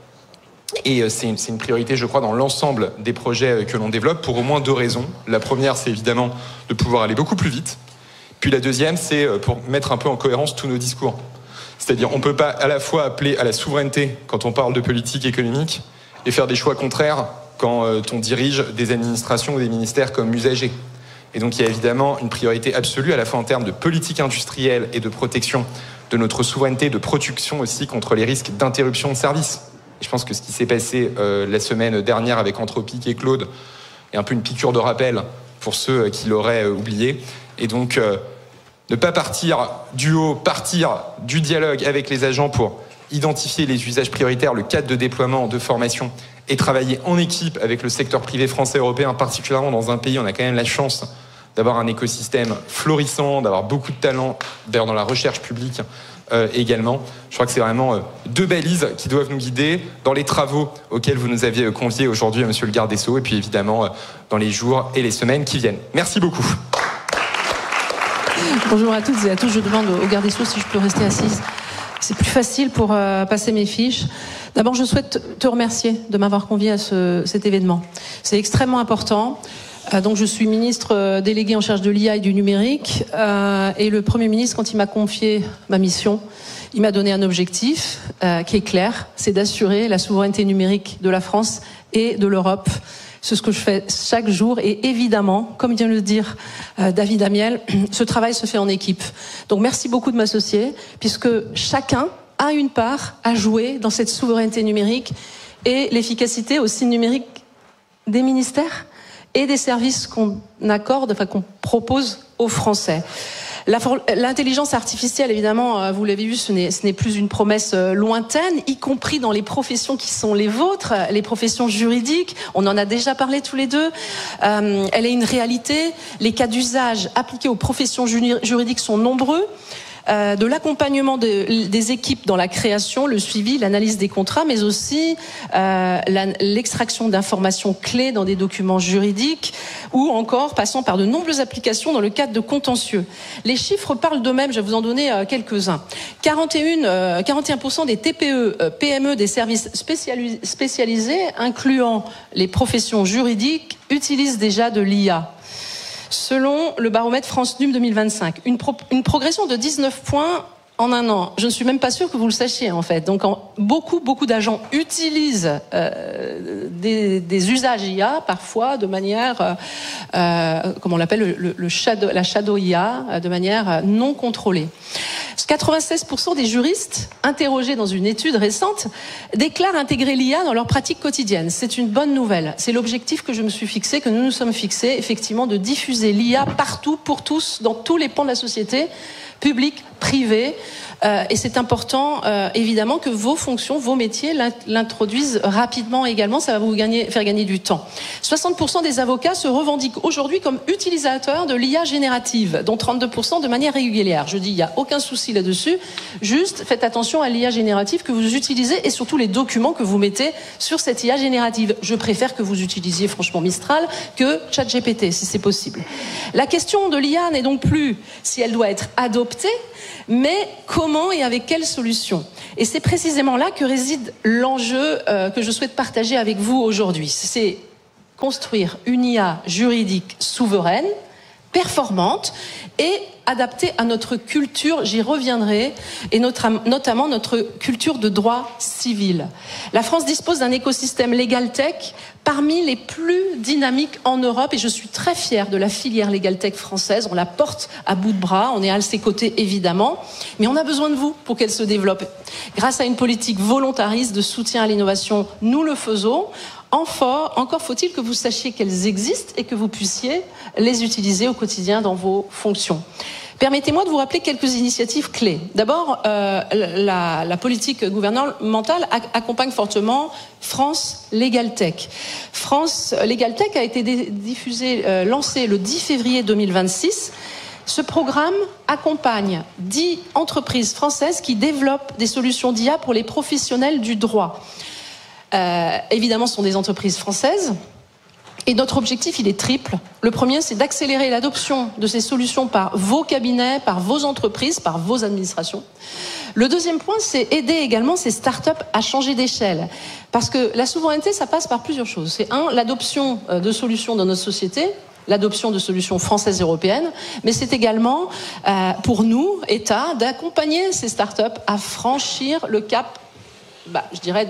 Et c'est une priorité, je crois, dans l'ensemble des projets que l'on développe pour au moins 2 raisons. La première, c'est évidemment de pouvoir aller beaucoup plus vite. Puis la deuxième, c'est pour mettre un peu en cohérence tous nos discours. C'est-à-dire, on ne peut pas à la fois appeler à la souveraineté quand on parle de politique économique et faire des choix contraires quand on dirige des administrations ou des ministères comme usagers. Et donc, il y a évidemment une priorité absolue à la fois en termes de politique industrielle et de protection de notre souveraineté, de protection aussi contre les risques d'interruption de service. Et je pense que ce qui s'est passé la semaine dernière avec Anthropic et Claude est un peu une piqûre de rappel pour ceux qui l'auraient oublié. Et donc, ne pas partir du haut, partir du dialogue avec les agents pour identifier les usages prioritaires, le cadre de déploiement, de formation, et travailler en équipe avec le secteur privé français et européen, particulièrement dans un pays où on a quand même la chance d'avoir un écosystème florissant, d'avoir beaucoup de talents, d'ailleurs dans la recherche publique également. Je crois que c'est vraiment 2 balises qui doivent nous guider dans les travaux auxquels vous nous aviez conviés aujourd'hui, monsieur le garde des Sceaux, et puis évidemment dans les jours et les semaines qui viennent. Merci beaucoup. Bonjour à toutes et à tous. Je demande au garde des Sceaux si je peux rester assise. C'est plus facile pour passer mes fiches. D'abord, je souhaite te remercier de m'avoir convié à cet événement. C'est extrêmement important. Donc, je suis ministre déléguée en charge de l'IA et du numérique. Et le Premier ministre, quand il m'a confié ma mission, il m'a donné un objectif qui est clair. C'est d'assurer la souveraineté numérique de la France et de l'Europe. C'est ce que je fais chaque jour et évidemment, comme vient de le dire David Amiel, ce travail se fait en équipe. Donc merci beaucoup de m'associer puisque chacun a une part à jouer dans cette souveraineté numérique et l'efficacité aussi numérique des ministères et des services qu'on accorde, enfin qu'on propose aux Français. L'intelligence artificielle, évidemment, vous l'avez vu, ce n'est plus une promesse lointaine, y compris dans les professions qui sont les vôtres, les professions juridiques. On en a déjà parlé tous les deux. Elle est une réalité. Les cas d'usage appliqués aux professions juridiques sont nombreux. De l'accompagnement des équipes dans la création, le suivi, l'analyse des contrats, mais aussi l'extraction d'informations clés dans des documents juridiques ou encore passant par de nombreuses applications dans le cadre de contentieux. Les chiffres parlent d'eux-mêmes, je vais vous en donner quelques-uns. 41% des TPE, PME des services spécialisés, incluant les professions juridiques, utilisent déjà de l'IA. Selon le baromètre France Num 2025, une progression de 19 points en un an. Je ne suis même pas sûre que vous le sachiez en fait. Donc beaucoup d'agents utilisent des usages IA parfois de manière, comme on l'appelle la shadow IA, de manière non contrôlée. 96% des juristes interrogés dans une étude récente déclarent intégrer l'IA dans leur pratique quotidienne. C'est une bonne nouvelle. C'est l'objectif que je me suis fixé, que nous nous sommes fixés, effectivement, de diffuser l'IA partout, pour tous, dans tous les pans de la société, public, privé. Et c'est important, évidemment, que vos fonctions, vos métiers l'introduisent rapidement également. Ça va vous faire gagner du temps. 60% des avocats se revendiquent aujourd'hui comme utilisateurs de l'IA générative, dont 32% de manière régulière. Je dis, il n'y a aucun souci là-dessus. Juste, faites attention à l'IA générative que vous utilisez et surtout les documents que vous mettez sur cette IA générative. Je préfère que vous utilisiez franchement Mistral que ChatGPT, si c'est possible. La question de l'IA n'est donc plus si elle doit être adoptée, mais comment et avec quelles solutions. Et c'est précisément là que réside l'enjeu que je souhaite partager avec vous aujourd'hui. C'est construire une IA juridique souveraine, performante et adaptée à notre culture, j'y reviendrai, et notamment notre culture de droit civil. La France dispose d'un écosystème Legal Tech parmi les plus dynamiques en Europe, et je suis très fière de la filière Legal Tech française. On la porte à bout de bras, on est à ses côtés évidemment, mais on a besoin de vous pour qu'elle se développe. Grâce à une politique volontariste de soutien à l'innovation, nous le faisons. Encore faut-il que vous sachiez qu'elles existent et que vous puissiez les utiliser au quotidien dans vos fonctions. Permettez-moi de vous rappeler quelques initiatives clés. D'abord, la politique gouvernementale accompagne fortement France Legal Tech. France Legal Tech a été lancé le 10 février 2026. Ce programme accompagne 10 entreprises françaises qui développent des solutions d'IA pour les professionnels du droit. Évidemment, ce sont des entreprises françaises. Et notre objectif, il est triple. Le premier, c'est d'accélérer l'adoption de ces solutions par vos cabinets, par vos entreprises, par vos administrations. Le deuxième point, c'est aider également ces startups à changer d'échelle. Parce que la souveraineté, ça passe par plusieurs choses. C'est l'adoption de solutions dans notre société, l'adoption de solutions françaises et européennes, mais c'est également, pour nous, État, d'accompagner ces startups à franchir le cap je dirais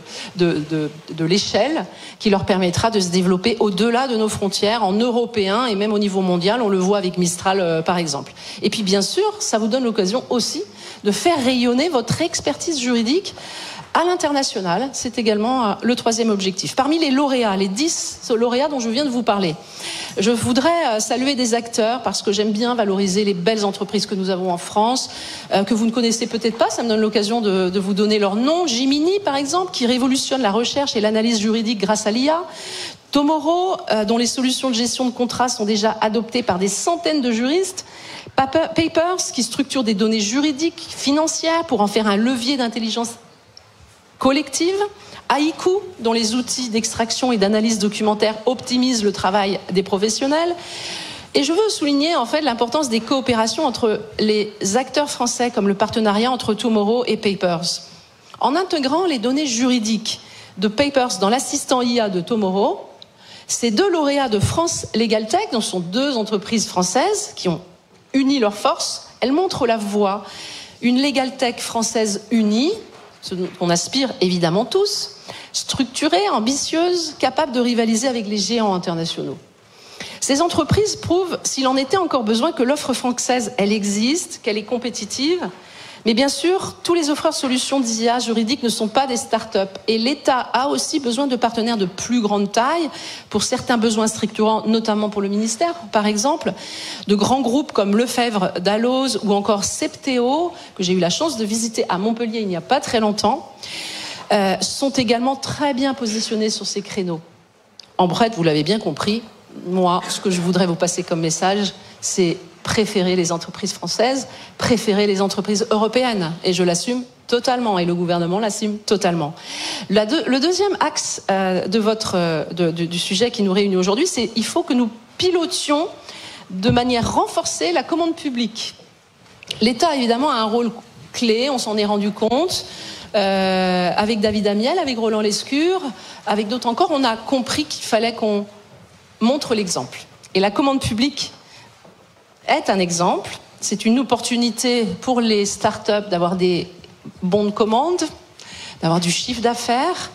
de l'échelle qui leur permettra de se développer au-delà de nos frontières, en européen et même au niveau mondial. On le voit avec Mistral, par exemple. Et puis, bien sûr, ça vous donne l'occasion aussi de faire rayonner votre expertise juridique à l'international. C'est également le troisième objectif. Parmi les lauréats, les 10 lauréats dont je viens de vous parler, je voudrais saluer des acteurs parce que j'aime bien valoriser les belles entreprises que nous avons en France, que vous ne connaissez peut-être pas. Ça me donne l'occasion de vous donner leur nom. Jiminy, par exemple, qui révolutionne la recherche et l'analyse juridique grâce à l'IA. Tomorrow, dont les solutions de gestion de contrats sont déjà adoptées par des centaines de juristes. Papers, qui structure des données juridiques, financières pour en faire un levier d'intelligence collective. Haiku, dont les outils d'extraction et d'analyse documentaire optimisent le travail des professionnels. Et je veux souligner en fait l'importance des coopérations entre les acteurs français, comme le partenariat entre Tomorrow et Papers. En intégrant les données juridiques de Papers dans l'assistant IA de Tomorrow, ces 2 lauréats de France Legal Tech, dont sont 2 entreprises françaises qui ont uni leurs forces, elles montrent la voie. Une Legal Tech française unie, ce qu'on aspire évidemment tous, structurée, ambitieuse, capable de rivaliser avec les géants internationaux. Ces entreprises prouvent, s'il en était encore besoin, que l'offre française, elle existe, qu'elle est compétitive. Mais bien sûr, tous les offreurs solutions d'IA juridiques ne sont pas des start-up. Et l'État a aussi besoin de partenaires de plus grande taille pour certains besoins structurants, notamment pour le ministère, par exemple. De grands groupes comme Lefebvre, Dalloz ou encore Septéo, que j'ai eu la chance de visiter à Montpellier il n'y a pas très longtemps, sont également très bien positionnés sur ces créneaux. En bref, vous l'avez bien compris, moi, ce que je voudrais vous passer comme message, c'est préférer les entreprises françaises, préférer les entreprises européennes. Et je l'assume totalement, et le gouvernement l'assume totalement. Le deuxième axe du sujet qui nous réunit aujourd'hui, c'est qu'il faut que nous pilotions de manière renforcée la commande publique. L'État, évidemment, a un rôle clé, on s'en est rendu compte. Avec David Amiel, avec Roland Lescure, avec d'autres encore, on a compris qu'il fallait qu'on montre l'exemple. Et la commande publique est un exemple. C'est une opportunité pour les startups d'avoir des bons de commande, d'avoir du chiffre d'affaires.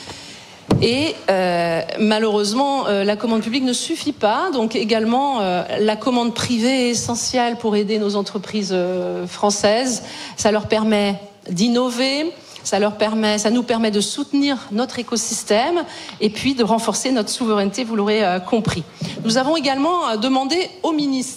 Et malheureusement, la commande publique ne suffit pas. Donc également, la commande privée est essentielle pour aider nos entreprises françaises. Ça leur permet d'innover, ça nous permet de soutenir notre écosystème et puis de renforcer notre souveraineté, vous l'aurez compris. Nous avons également demandé au ministre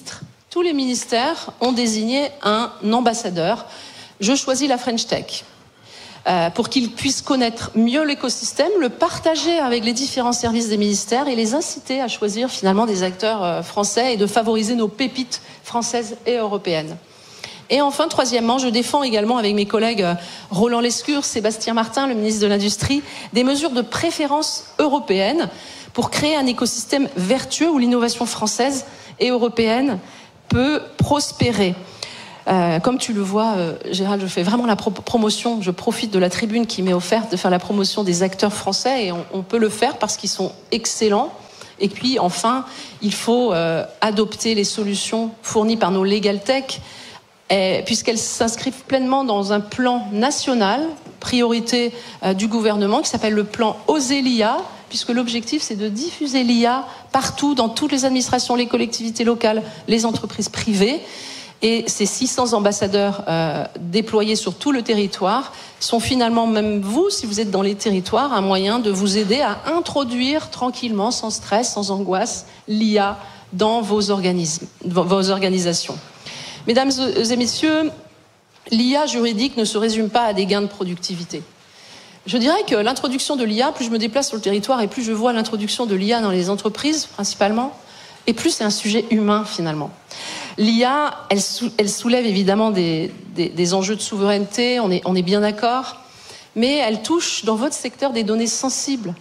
tous les ministères ont désigné un ambassadeur. Je choisis la French Tech. Pour qu'ils puissent connaître mieux l'écosystème, le partager avec les différents services des ministères et les inciter à choisir finalement des acteurs français et de favoriser nos pépites françaises et européennes. Et enfin, troisièmement, je défends également avec mes collègues Roland Lescure, Sébastien Martin, le ministre de l'Industrie, des mesures de préférence européenne pour créer un écosystème vertueux où l'innovation française et européenne peut prospérer. Comme tu le vois, Gérald, je fais vraiment la promotion, je profite de la tribune qui m'est offerte de faire la promotion des acteurs français et on peut le faire parce qu'ils sont excellents. Et puis enfin, il faut adopter les solutions fournies par nos Legal Tech puisqu'elles s'inscrivent pleinement dans un plan national, priorité du gouvernement, qui s'appelle le plan Oser l'IA, puisque l'objectif c'est de diffuser l'IA partout, dans toutes les administrations, les collectivités locales, les entreprises privées. Et ces 600 ambassadeurs déployés sur tout le territoire sont finalement, même vous, si vous êtes dans les territoires, un moyen de vous aider à introduire tranquillement, sans stress, sans angoisse, l'IA dans vos organisations. Mesdames et messieurs, l'IA juridique ne se résume pas à des gains de productivité. Je dirais que l'introduction de l'IA, plus je me déplace sur le territoire et plus je vois l'introduction de l'IA dans les entreprises principalement, et plus c'est un sujet humain finalement. L'IA, elle soulève évidemment des enjeux de souveraineté, on est bien d'accord, mais elle touche dans votre secteur des données sensibles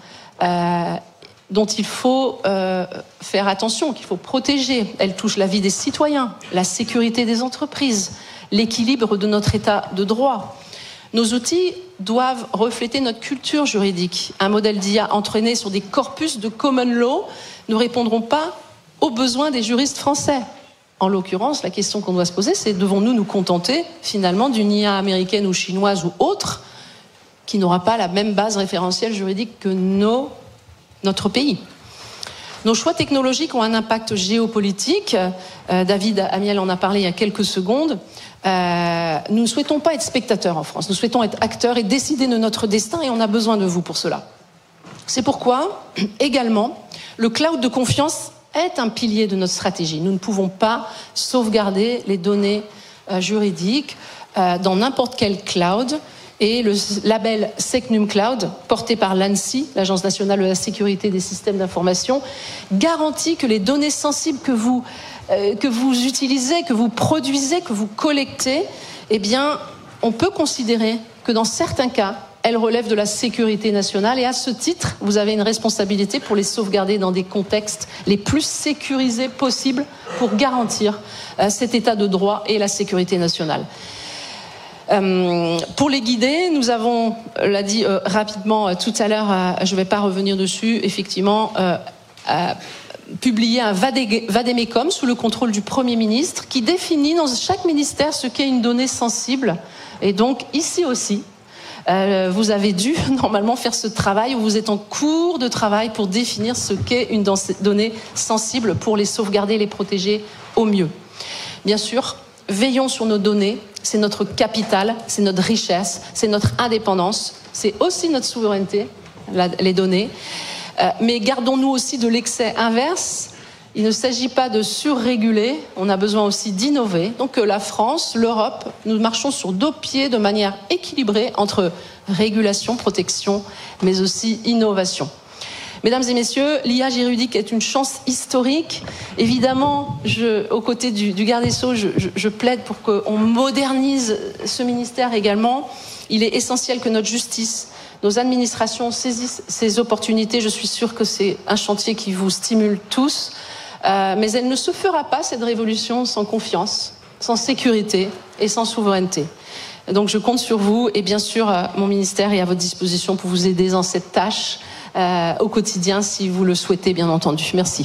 dont il faut faire attention, qu'il faut protéger. Elle touche la vie des citoyens, la sécurité des entreprises, l'équilibre de notre état de droit. Nos outils doivent refléter notre culture juridique. Un modèle d'IA entraîné sur des corpus de common law ne répondront pas aux besoins des juristes français. En l'occurrence, la question qu'on doit se poser, c'est devons-nous nous contenter finalement d'une IA américaine ou chinoise ou autre qui n'aura pas la même base référentielle juridique que notre pays. Nos choix technologiques ont un impact géopolitique. David Amiel en a parlé il y a quelques secondes. Nous ne souhaitons pas être spectateurs en France. Nous souhaitons être acteurs et décider de notre destin et on a besoin de vous pour cela. C'est pourquoi, également, le cloud de confiance est un pilier de notre stratégie. Nous ne pouvons pas sauvegarder les données juridiques dans n'importe quel cloud. Et le label SecNum Cloud, porté par l'ANSSI, l'Agence nationale de la sécurité des systèmes d'information, garantit que les données sensibles que vous utilisez, que vous produisez, que vous collectez, eh bien, on peut considérer que dans certains cas, elles relèvent de la sécurité nationale. Et à ce titre, vous avez une responsabilité pour les sauvegarder dans des contextes les plus sécurisés possibles pour garantir cet état de droit et la sécurité nationale. Pour les guider, nous avons, l'a dit rapidement tout à l'heure, je ne vais pas revenir dessus, effectivement, publié un vadémécum sous le contrôle du Premier ministre qui définit dans chaque ministère ce qu'est une donnée sensible. Et donc, ici aussi, vous avez dû normalement faire ce travail ou vous êtes en cours de travail pour définir ce qu'est une donnée sensible pour les sauvegarder et les protéger au mieux. Bien sûr, veillons sur nos données, c'est notre capital, c'est notre richesse, c'est notre indépendance, c'est aussi notre souveraineté, les données. Mais gardons-nous aussi de l'excès inverse. Il ne s'agit pas de surréguler, on a besoin aussi d'innover. Donc la France, l'Europe, nous marchons sur 2 pieds de manière équilibrée entre régulation, protection, mais aussi innovation. Mesdames et messieurs, l'IA juridique est une chance historique. Évidemment, aux côtés du garde des Sceaux, je plaide pour qu'on modernise ce ministère également. Il est essentiel que notre justice, nos administrations saisissent ces opportunités. Je suis sûre que c'est un chantier qui vous stimule tous. Mais elle ne se fera pas, cette révolution, sans confiance, sans sécurité et sans souveraineté. Donc je compte sur vous et bien sûr, mon ministère est à votre disposition pour vous aider dans cette tâche au quotidien, si vous le souhaitez, bien entendu. Merci.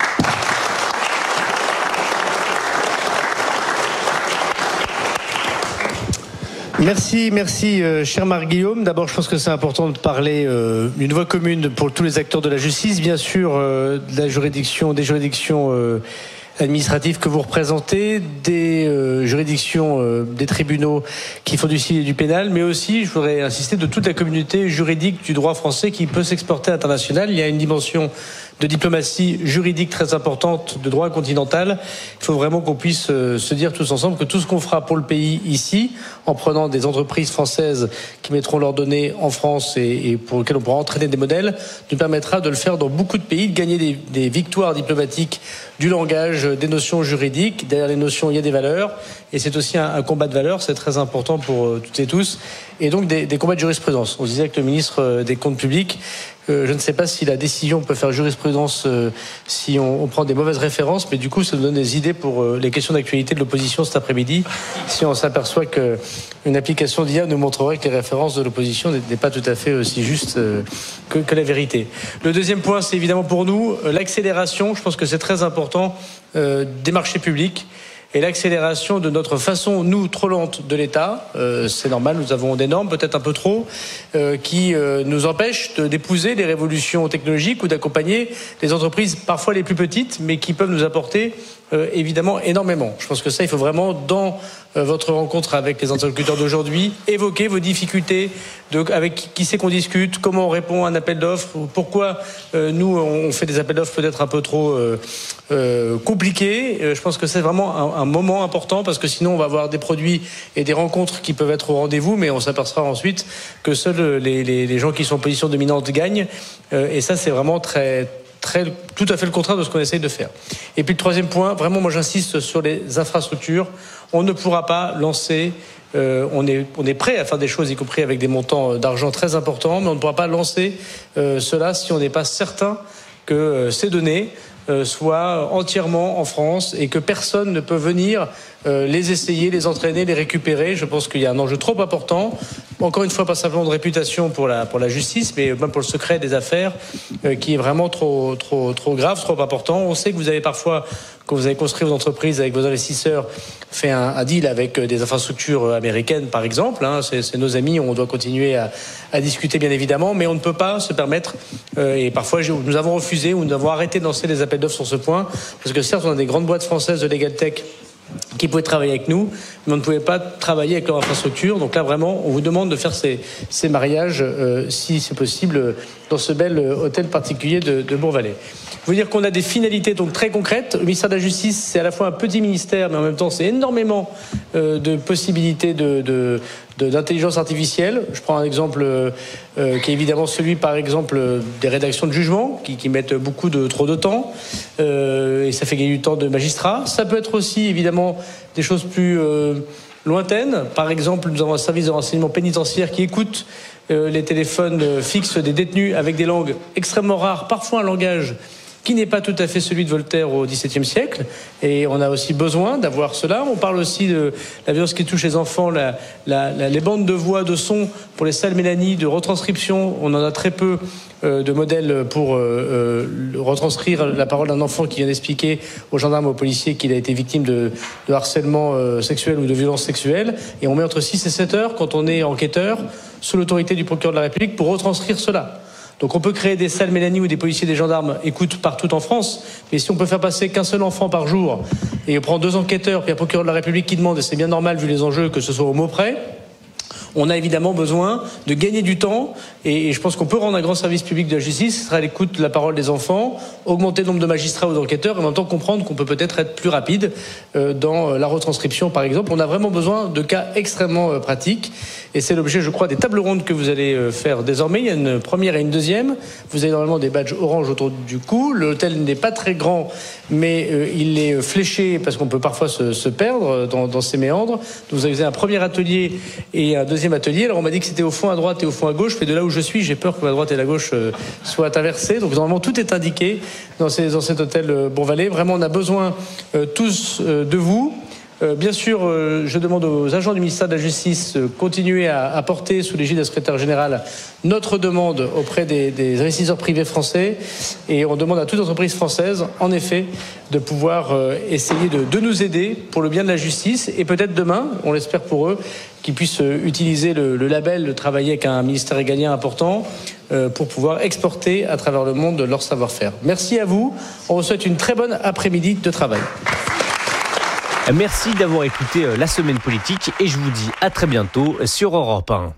Merci, cher Marc Guillaume. D'abord, je pense que c'est important de parler d'une voix commune pour tous les acteurs de la justice, bien sûr, des juridictions administratives que vous représentez, des juridictions, des tribunaux qui font du civil et du pénal, mais aussi, je voudrais insister, de toute la communauté juridique du droit français qui peut s'exporter à l'international. Il y a une dimension de diplomatie juridique très importante, de droit continental. Il faut vraiment qu'on puisse se dire tous ensemble que tout ce qu'on fera pour le pays ici, en prenant des entreprises françaises qui mettront leurs données en France et pour lesquelles on pourra entraîner des modèles, nous permettra de le faire dans beaucoup de pays, de gagner des victoires diplomatiques, du langage, des notions juridiques. Derrière les notions, il y a des valeurs. Et c'est aussi un combat de valeurs, c'est très important pour toutes et tous. Et donc des combats de jurisprudence. On se disait avec le ministre des Comptes publics, je ne sais pas si la décision peut faire jurisprudence si on prend des mauvaises références, mais du coup ça nous donne des idées pour les questions d'actualité de l'opposition cet après-midi. Si on s'aperçoit qu'une application d'IA nous montrerait que les références de l'opposition n'est pas tout à fait aussi juste que la vérité. Le deuxième point, c'est évidemment pour nous l'accélération. Je pense que c'est très important des marchés publics. Et l'accélération de notre façon, nous, trop lente de l'État, c'est normal, nous avons des normes, peut-être un peu trop, qui nous empêchent d'épouser les révolutions technologiques ou d'accompagner les entreprises parfois les plus petites, mais qui peuvent nous apporter évidemment énormément. Je pense que ça, il faut vraiment, dans votre rencontre avec les interlocuteurs d'aujourd'hui, évoquer vos difficultés, avec qui c'est qu'on discute, comment on répond à un appel d'offres, pourquoi nous, on fait des appels d'offres peut-être un peu trop compliqués. Je pense que c'est vraiment un moment important, parce que sinon on va avoir des produits et des rencontres qui peuvent être au rendez-vous, mais on s'apercevra ensuite que seuls les gens qui sont en position dominante gagnent. Et ça, c'est vraiment tout à fait le contraire de ce qu'on essaye de faire. Et puis le troisième point, vraiment moi j'insiste sur les infrastructures. On ne pourra pas lancer, on est prêt à faire des choses, y compris avec des montants d'argent très importants, mais on ne pourra pas lancer cela si on n'est pas certain que ces données soient entièrement en France et que personne ne peut venir les essayer, les entraîner, les récupérer. Je pense qu'il y a un enjeu trop important. Encore une fois, pas simplement de réputation pour la justice, mais même pour le secret des affaires, qui est vraiment trop grave, trop important. On sait que vous avez parfois, quand vous avez construit vos entreprises avec vos investisseurs, fait un deal avec des infrastructures américaines, par exemple. C'est nos amis, on doit continuer à discuter, bien évidemment, mais on ne peut pas se permettre, et parfois nous avons refusé ou nous avons arrêté de lancer des appels d'offres sur ce point, parce que certes, on a des grandes boîtes françaises de Legal Tech qui pouvaient travailler avec nous, mais on ne pouvait pas travailler avec leur infrastructure. Donc là, vraiment, on vous demande de faire ces mariages, si c'est possible, dans ce bel hôtel particulier de Bourg-Vallée. Je veux dire qu'on a des finalités donc très concrètes. Le ministère de la Justice, c'est à la fois un petit ministère, mais en même temps, c'est énormément de possibilités d'intelligence artificielle. Je prends un exemple qui est évidemment celui, par exemple, des rédactions de jugement qui mettent trop de temps, et ça fait gagner du temps de magistrats. Ça peut être aussi, évidemment, des choses plus lointaines. Par exemple, nous avons un service de renseignement pénitentiaire qui écoute les téléphones fixes des détenus avec des langues extrêmement rares, parfois un langage qui n'est pas tout à fait celui de Voltaire au XVIIe siècle. Et on a aussi besoin d'avoir cela. On parle aussi de la violence qui touche les enfants, les bandes de voix, de son pour les salles Mélanie, de retranscription. On en a très peu de modèles pour retranscrire la parole d'un enfant qui vient d'expliquer aux gendarmes, aux policiers qu'il a été victime de harcèlement sexuel ou de violence sexuelle. Et on met entre 6 et 7 heures, quand on est enquêteur, sous l'autorité du procureur de la République, pour retranscrire cela. Donc on peut créer des salles Mélanie où des policiers, des gendarmes écoutent partout en France, mais si on peut faire passer qu'un seul enfant par jour et on prend 2 enquêteurs puis un procureur de la République qui demande, et c'est bien normal vu les enjeux que ce soit au mot près, on a évidemment besoin de gagner du temps, et je pense qu'on peut rendre un grand service public de la justice, ce sera à l'écoute de la parole des enfants, augmenter le nombre de magistrats ou d'enquêteurs, et en même temps comprendre qu'on peut peut-être être plus rapide dans la retranscription, par exemple. On a vraiment besoin de cas extrêmement pratiques, et c'est l'objet, je crois, des tables rondes que vous allez faire désormais. Il y a une première et une deuxième. Vous avez normalement des badges orange autour du cou. L'hôtel n'est pas très grand, mais il est fléché, parce qu'on peut parfois se perdre dans ces méandres. Donc vous avez un premier atelier et un deuxième atelier. Alors on m'a dit que c'était au fond à droite et au fond à gauche, mais de là où je suis, j'ai peur que la droite et la gauche soient inversées. Donc normalement tout est indiqué dans cet hôtel Bourg-Vallée. Vraiment, on a besoin tous de vous. Bien sûr, je demande aux agents du ministère de la Justice de continuer à porter sous l'égide de la secrétaire générale notre demande auprès des investisseurs privés français, et on demande à toute entreprise française, en effet, de pouvoir essayer de nous aider pour le bien de la justice, et peut-être demain, on l'espère pour eux, qu'ils puissent utiliser le label de travailler avec un ministère régalien important pour pouvoir exporter à travers le monde leur savoir-faire. Merci à vous. On vous souhaite une très bonne après-midi de travail. Merci d'avoir écouté La Semaine Politique, et je vous dis à très bientôt sur Europe 1.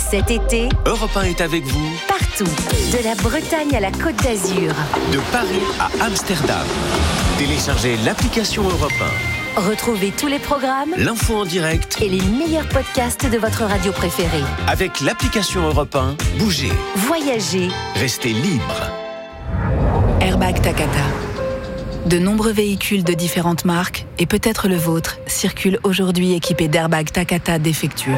Cet été, Europe 1 est avec vous partout, de la Bretagne à la Côte d'Azur. de Paris à Amsterdam. Téléchargez l'application Europe Retrouvez tous les programmes 1, l'info en direct. et les meilleurs podcasts de votre radio préférée. Avec l'application Europe 1, bougez, Voyagez, restez libre. Airbag Takata. De nombreux véhicules de différentes marques, et peut-être le vôtre, circulent aujourd'hui équipés d'airbags Takata défectueux.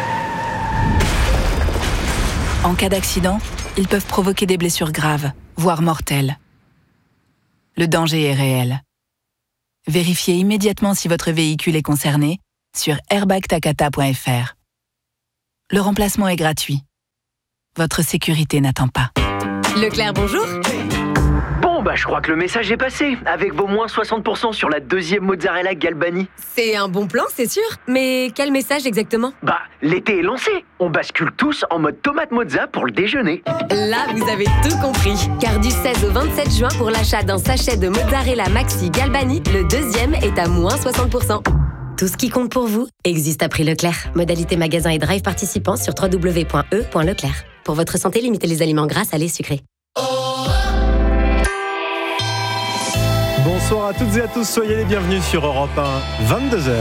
En cas d'accident, ils peuvent provoquer des blessures graves, voire mortelles. Le danger est réel. Vérifiez immédiatement si votre véhicule est concerné sur airbagtakata.fr. Le remplacement est gratuit. Votre sécurité n'attend pas. Leclerc, bonjour. Bon, je crois que le message est passé, avec vos moins 60% sur la deuxième mozzarella Galbani. C'est un bon plan, c'est sûr. Mais quel message exactement? L'été est lancé. On bascule tous en mode tomate mozza pour le déjeuner. Là, vous avez tout compris. Car du 16 au 27 juin, pour l'achat d'un sachet de mozzarella Maxi Galbani, le deuxième est à moins 60%. Tout ce qui compte pour vous existe à prix Leclerc. Modalité magasin et drive participants sur www.e.leclerc. Pour votre santé, limitez les aliments gras, salés, sucrés. Bonsoir à toutes et à tous, soyez les bienvenus sur Europe 1, 22h.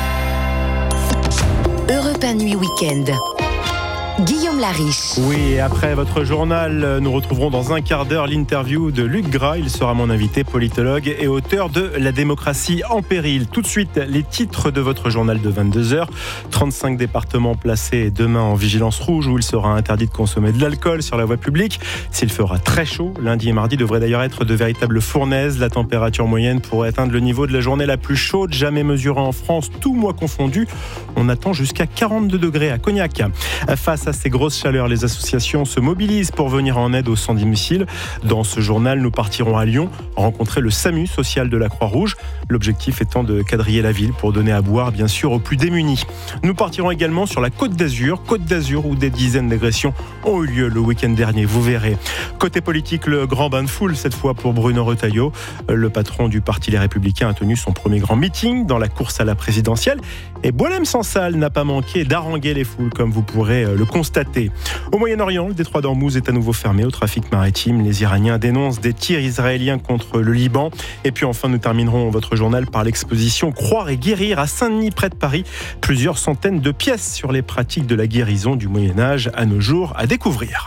Europe 1 Nuit Week-end. Guillaume Lariche. Oui, et après votre journal, nous retrouverons dans un quart d'heure l'interview de Luc Gras. Il sera mon invité, politologue et auteur de La démocratie en péril. Tout de suite, les titres de votre journal de 22h. 35 départements placés demain en vigilance rouge où il sera interdit de consommer de l'alcool sur la voie publique. S'il fera très chaud, lundi et mardi devraient d'ailleurs être de véritables fournaises. La température moyenne pourrait atteindre le niveau de la journée la plus chaude jamais mesurée en France, tout mois confondu. On attend jusqu'à 42 degrés à Cognac. Face à ces grosses chaleurs, les associations se mobilisent pour venir en aide aux sans-domicile. Dans ce journal, nous partirons à Lyon rencontrer le SAMU social de la Croix-Rouge. L'objectif étant de quadriller la ville pour donner à boire, bien sûr, aux plus démunis. Nous partirons également sur la Côte d'Azur où des dizaines d'agressions ont eu lieu le week-end dernier, vous verrez. Côté politique, le grand bain de foule, cette fois pour Bruno Retailleau. Le patron du Parti Les Républicains a tenu son premier grand meeting dans la course à la présidentielle. Et Boualem Sansal n'a pas manqué d'haranguer les foules, comme vous pourrez le constater. Au Moyen-Orient, le détroit d'Ormouz est à nouveau fermé au trafic maritime. Les Iraniens dénoncent des tirs israéliens contre le Liban. Et puis enfin, nous terminerons votre journal par l'exposition Croire et guérir à Saint-Denis, près de Paris. Plusieurs centaines de pièces sur les pratiques de la guérison du Moyen-Âge à nos jours à découvrir.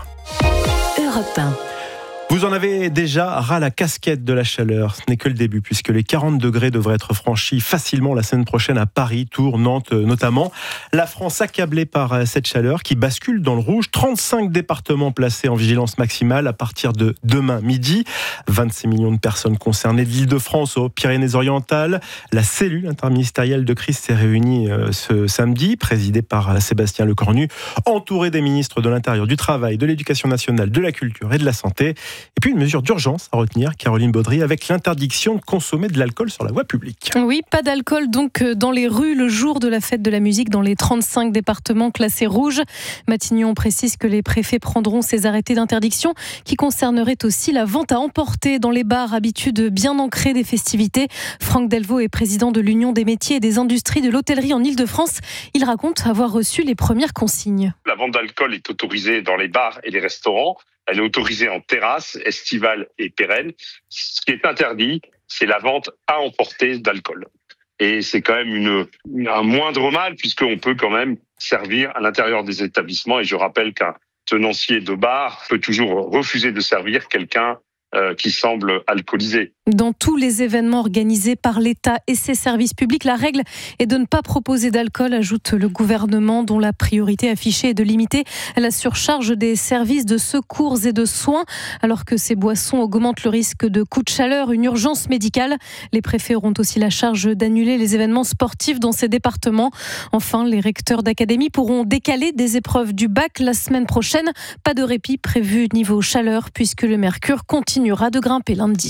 Europe 1. Vous en avez déjà ras la casquette de la chaleur. Ce n'est que le début, puisque les 40 degrés devraient être franchis facilement la semaine prochaine à Paris, Tours, Nantes notamment. La France accablée par cette chaleur qui bascule dans le rouge. 35 départements placés en vigilance maximale à partir de demain midi. 26 millions de personnes concernées de l'Île-de-France aux Pyrénées-Orientales. La cellule interministérielle de crise s'est réunie ce samedi, présidée par Sébastien Lecornu, entourée des ministres de l'Intérieur, du Travail, de l'Éducation nationale, de la Culture et de la Santé. Et puis une mesure d'urgence à retenir, Caroline Baudry, avec l'interdiction de consommer de l'alcool sur la voie publique. Oui, pas d'alcool donc dans les rues le jour de la fête de la musique dans les 35 départements classés rouges. Matignon précise que les préfets prendront ces arrêtés d'interdiction qui concerneraient aussi la vente à emporter dans les bars, habitude bien ancrée des festivités. Franck Delvaux est président de l'Union des métiers et des industries de l'hôtellerie en Ile-de-France. Il raconte avoir reçu les premières consignes. La vente d'alcool est autorisée dans les bars et les restaurants. Elle est autorisée en terrasse, estivale et pérenne. Ce qui est interdit, c'est la vente à emporter d'alcool. Et c'est quand même un moindre mal, puisqu'on peut quand même servir à l'intérieur des établissements. Et je rappelle qu'un tenancier de bar peut toujours refuser de servir quelqu'un qui semble alcoolisé. Dans tous les événements organisés par l'État et ses services publics, la règle est de ne pas proposer d'alcool, ajoute le gouvernement, dont la priorité affichée est de limiter la surcharge des services de secours et de soins. Alors que ces boissons augmentent le risque de coups de chaleur, une urgence médicale. Les préfets auront aussi la charge d'annuler les événements sportifs dans ces départements. Enfin, les recteurs d'académie pourront décaler des épreuves du bac la semaine prochaine. Pas de répit prévu niveau chaleur puisque le mercure continuera de grimper lundi.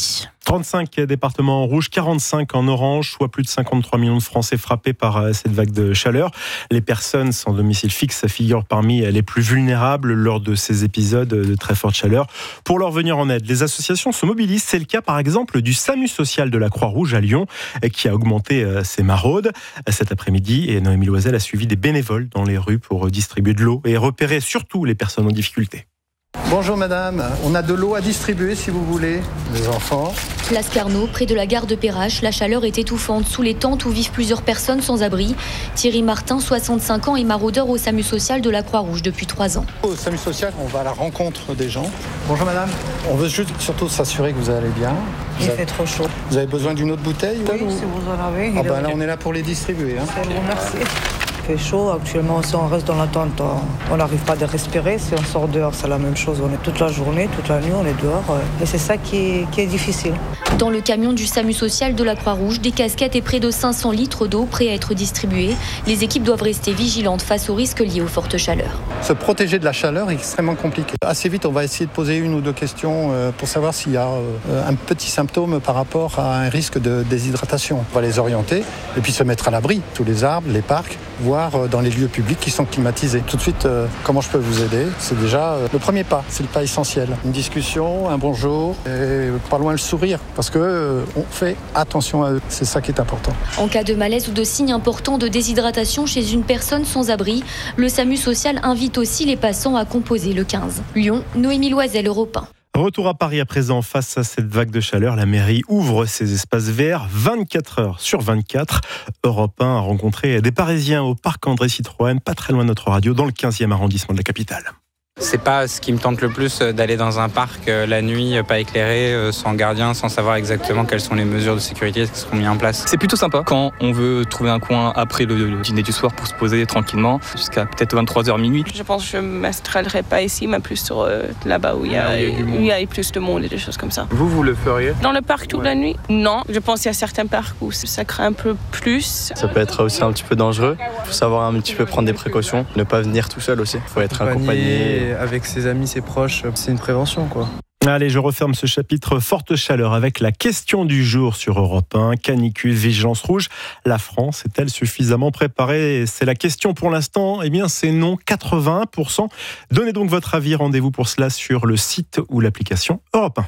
35 départements en rouge, 45 en orange, soit plus de 53 millions de Français frappés par cette vague de chaleur. Les personnes sans domicile fixe figurent parmi les plus vulnérables lors de ces épisodes de très forte chaleur. Pour leur venir en aide, les associations se mobilisent. C'est le cas par exemple du SAMU social de la Croix-Rouge à Lyon qui a augmenté ses maraudes. Cet après-midi, et Noémie Loisel a suivi des bénévoles dans les rues pour distribuer de l'eau et repérer surtout les personnes en difficulté. Bonjour madame, on a de l'eau à distribuer si vous voulez, les enfants. Place Carnot, près de la gare de Perrache, la chaleur est étouffante sous les tentes où vivent plusieurs personnes sans abri. Thierry Martin, 65 ans, est maraudeur au SAMU social de la Croix-Rouge depuis 3 ans. Au SAMU social, on va à la rencontre des gens. Bonjour madame, on veut juste surtout s'assurer que vous allez bien. Il fait trop chaud. Vous avez besoin d'une eau de bouteille? Oui, si vous en avez. Là on est là pour les distribuer. Je vous remercie. Il fait chaud, actuellement si on reste dans la tente, on n'arrive pas à respirer. Si on sort dehors, c'est la même chose. On est toute la journée, toute la nuit, on est dehors. Et c'est ça qui est difficile. Dans le camion du SAMU social de la Croix-Rouge, des casquettes et près de 500 litres d'eau prêts à être distribués. Les équipes doivent rester vigilantes face aux risques liés aux fortes chaleurs. Se protéger de la chaleur est extrêmement compliqué. Assez vite, on va essayer de poser 1 ou 2 questions pour savoir s'il y a un petit symptôme par rapport à un risque de déshydratation. On va les orienter et puis se mettre à l'abri. Tous les arbres, les parcs, voire dans les lieux publics qui sont climatisés. Tout de suite, comment je peux vous aider? C'est déjà le premier pas, c'est le pas essentiel. Une discussion, un bonjour et pas loin le sourire parce que on fait attention à eux. C'est ça qui est important. En cas de malaise ou de signe important de déshydratation chez une personne sans abri, le SAMU social invite aussi les passants à composer le 15. Lyon, Noémie Loisel, Europe 1. Retour à Paris à présent. Face à cette vague de chaleur, la mairie ouvre ses espaces verts 24 heures sur 24. Europe 1 a rencontré des Parisiens au parc André Citroën, pas très loin de notre radio, dans le 15e arrondissement de la capitale. C'est pas ce qui me tente le plus d'aller dans un parc la nuit, pas éclairé, sans gardien, sans savoir exactement quelles sont les mesures de sécurité qui seront mises en place. C'est plutôt sympa quand on veut trouver un coin après le dîner du soir pour se poser tranquillement jusqu'à peut-être 23h minuit. Je pense que je ne m'installerai pas ici, mais plus sur là-bas où il y a plus de monde et des choses comme ça. Vous le feriez? Dans le parc toute la nuit? Non, je pense qu'il y a certains parcs où ça craint un peu plus. Ça peut être aussi un petit peu dangereux. Il faut savoir un petit peu prendre des précautions, ne pas venir tout seul aussi. Il faut être accompagné. Avec ses amis, ses proches, c'est une prévention quoi. Allez, je referme ce chapitre forte chaleur avec la question du jour sur Europe 1. Canicule, vigilance rouge. La France est-elle suffisamment préparée? C'est la question pour l'instant. Eh bien, c'est non, 81%. Donnez donc votre avis. Rendez-vous pour cela sur le site ou l'application Europe 1.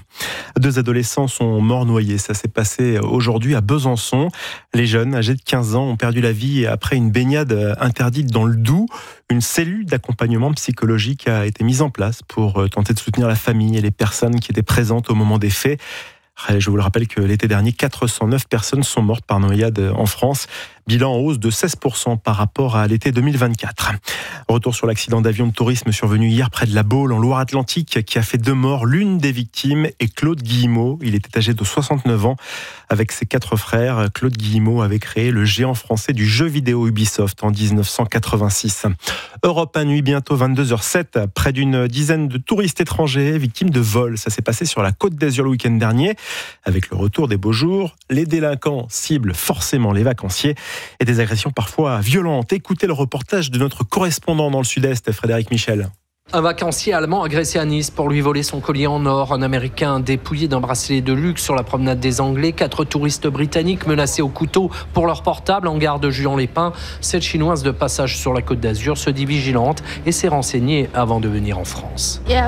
2 adolescents sont morts noyés. Ça s'est passé aujourd'hui à Besançon. Les jeunes, âgés de 15 ans, ont perdu la vie après une baignade interdite dans le Doubs. Une cellule d'accompagnement psychologique a été mise en place pour tenter de soutenir la famille et les personnes qui étaient présentes au moment des faits. Je vous le rappelle que l'été dernier, 409 personnes sont mortes par noyade en France. Bilan en hausse de 16% par rapport à l'été 2024. Retour sur l'accident d'avion de tourisme survenu hier près de La Baule, en Loire-Atlantique, qui a fait 2 morts. L'une des victimes est Claude Guillemot. Il était âgé de 69 ans. Avec ses 4 frères, Claude Guillemot avait créé le géant français du jeu vidéo Ubisoft en 1986. Europe 1 nuit, bientôt 22h07. Près d'une dizaine de touristes étrangers victimes de vols. Ça s'est passé sur la Côte d'Azur le week-end dernier. Avec le retour des beaux jours, les délinquants ciblent forcément les vacanciers et des agressions parfois violentes. Écoutez le reportage de notre correspondant dans le Sud-Est, Frédéric Michel. Un vacancier allemand agressé à Nice pour lui voler son collier en or. Un Américain dépouillé d'un bracelet de luxe sur la promenade des Anglais. 4 touristes britanniques menacés au couteau pour leur portable en gare de Juan-les-Pins. Cette Chinoise de passage sur la Côte d'Azur se dit vigilante et s'est renseignée avant de venir en France. Oui,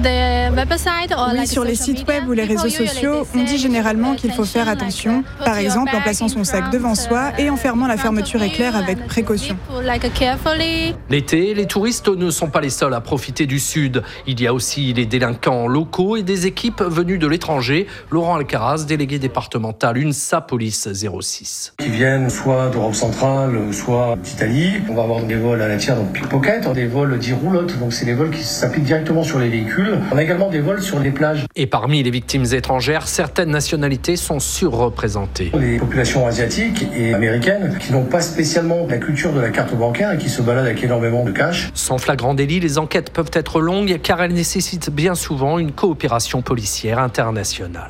sur les sites web ou les réseaux sociaux, on dit généralement qu'il faut faire attention. Par exemple, en plaçant son sac devant soi et en fermant la fermeture éclair avec précaution. L'été, les touristes ne sont pas les seuls à profiter du Sud. Il y a aussi les délinquants locaux et des équipes venues de l'étranger. Laurent Alcaraz, délégué départemental UNSA Police 06. Qui viennent soit d'Europe centrale, soit d'Italie. On va avoir des vols à la tire, donc pickpocket, des vols dits roulottes, donc c'est des vols qui s'appliquent directement sur les véhicules. On a également des vols sur les plages. Et parmi les victimes étrangères, certaines nationalités sont surreprésentées. Les populations asiatiques et américaines qui n'ont pas spécialement la culture de la carte bancaire et qui se baladent avec énormément de cash. Sans flagrant délit, les enquêtes peuvent être longues car elles nécessitent bien souvent une coopération policière internationale.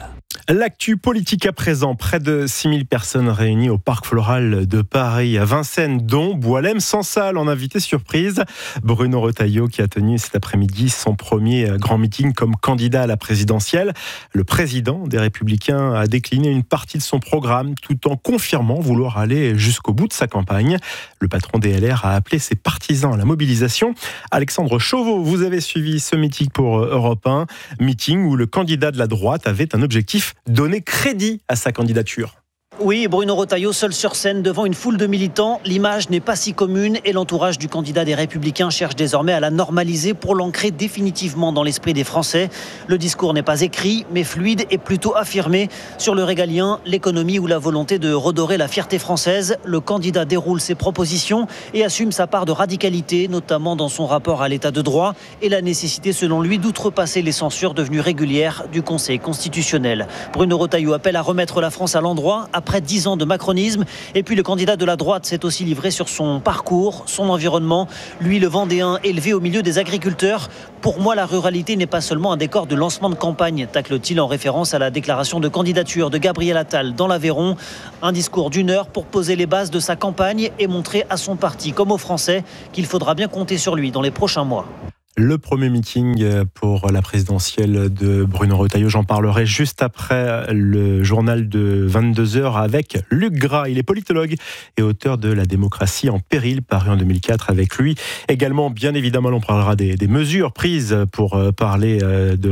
L'actu politique à présent, près de 6000 personnes réunies au Parc Floral de Paris à Vincennes, dont Boualem Sansal en invité surprise. Bruno Retailleau qui a tenu cet après-midi son premier grand meeting comme candidat à la présidentielle. Le président des Républicains a décliné une partie de son programme tout en confirmant vouloir aller jusqu'au bout de sa campagne. Le patron des LR a appelé ses partisans à la mobilisation. Alexandre Chauveau, vous avez suivi ce meeting pour Europe 1, meeting où le candidat de la droite avait un objectif: donner crédit à sa candidature. Oui, Bruno Retailleau seul sur scène devant une foule de militants. L'image n'est pas si commune et l'entourage du candidat des Républicains cherche désormais à la normaliser pour l'ancrer définitivement dans l'esprit des Français. Le discours n'est pas écrit, mais fluide et plutôt affirmé. Sur le régalien, l'économie ou la volonté de redorer la fierté française, le candidat déroule ses propositions et assume sa part de radicalité, notamment dans son rapport à l'état de droit et la nécessité, selon lui, d'outrepasser les censures devenues régulières du Conseil constitutionnel. Bruno Retailleau appelle à remettre la France à l'endroit après 10 ans de macronisme. Et puis le candidat de la droite s'est aussi livré sur son parcours, son environnement. Lui, le Vendéen, élevé au milieu des agriculteurs. Pour moi, la ruralité n'est pas seulement un décor de lancement de campagne, tacle-t-il en référence à la déclaration de candidature de Gabriel Attal dans l'Aveyron. Un discours d'1 heure pour poser les bases de sa campagne et montrer à son parti comme aux Français qu'il faudra bien compter sur lui dans les prochains mois. Le premier meeting pour la présidentielle de Bruno Retailleau, j'en parlerai juste après le journal de 22h avec Luc Gras. Il est politologue et auteur de La démocratie en péril, paru en 2004 avec lui. Également, bien évidemment, on parlera des mesures prises pour parler de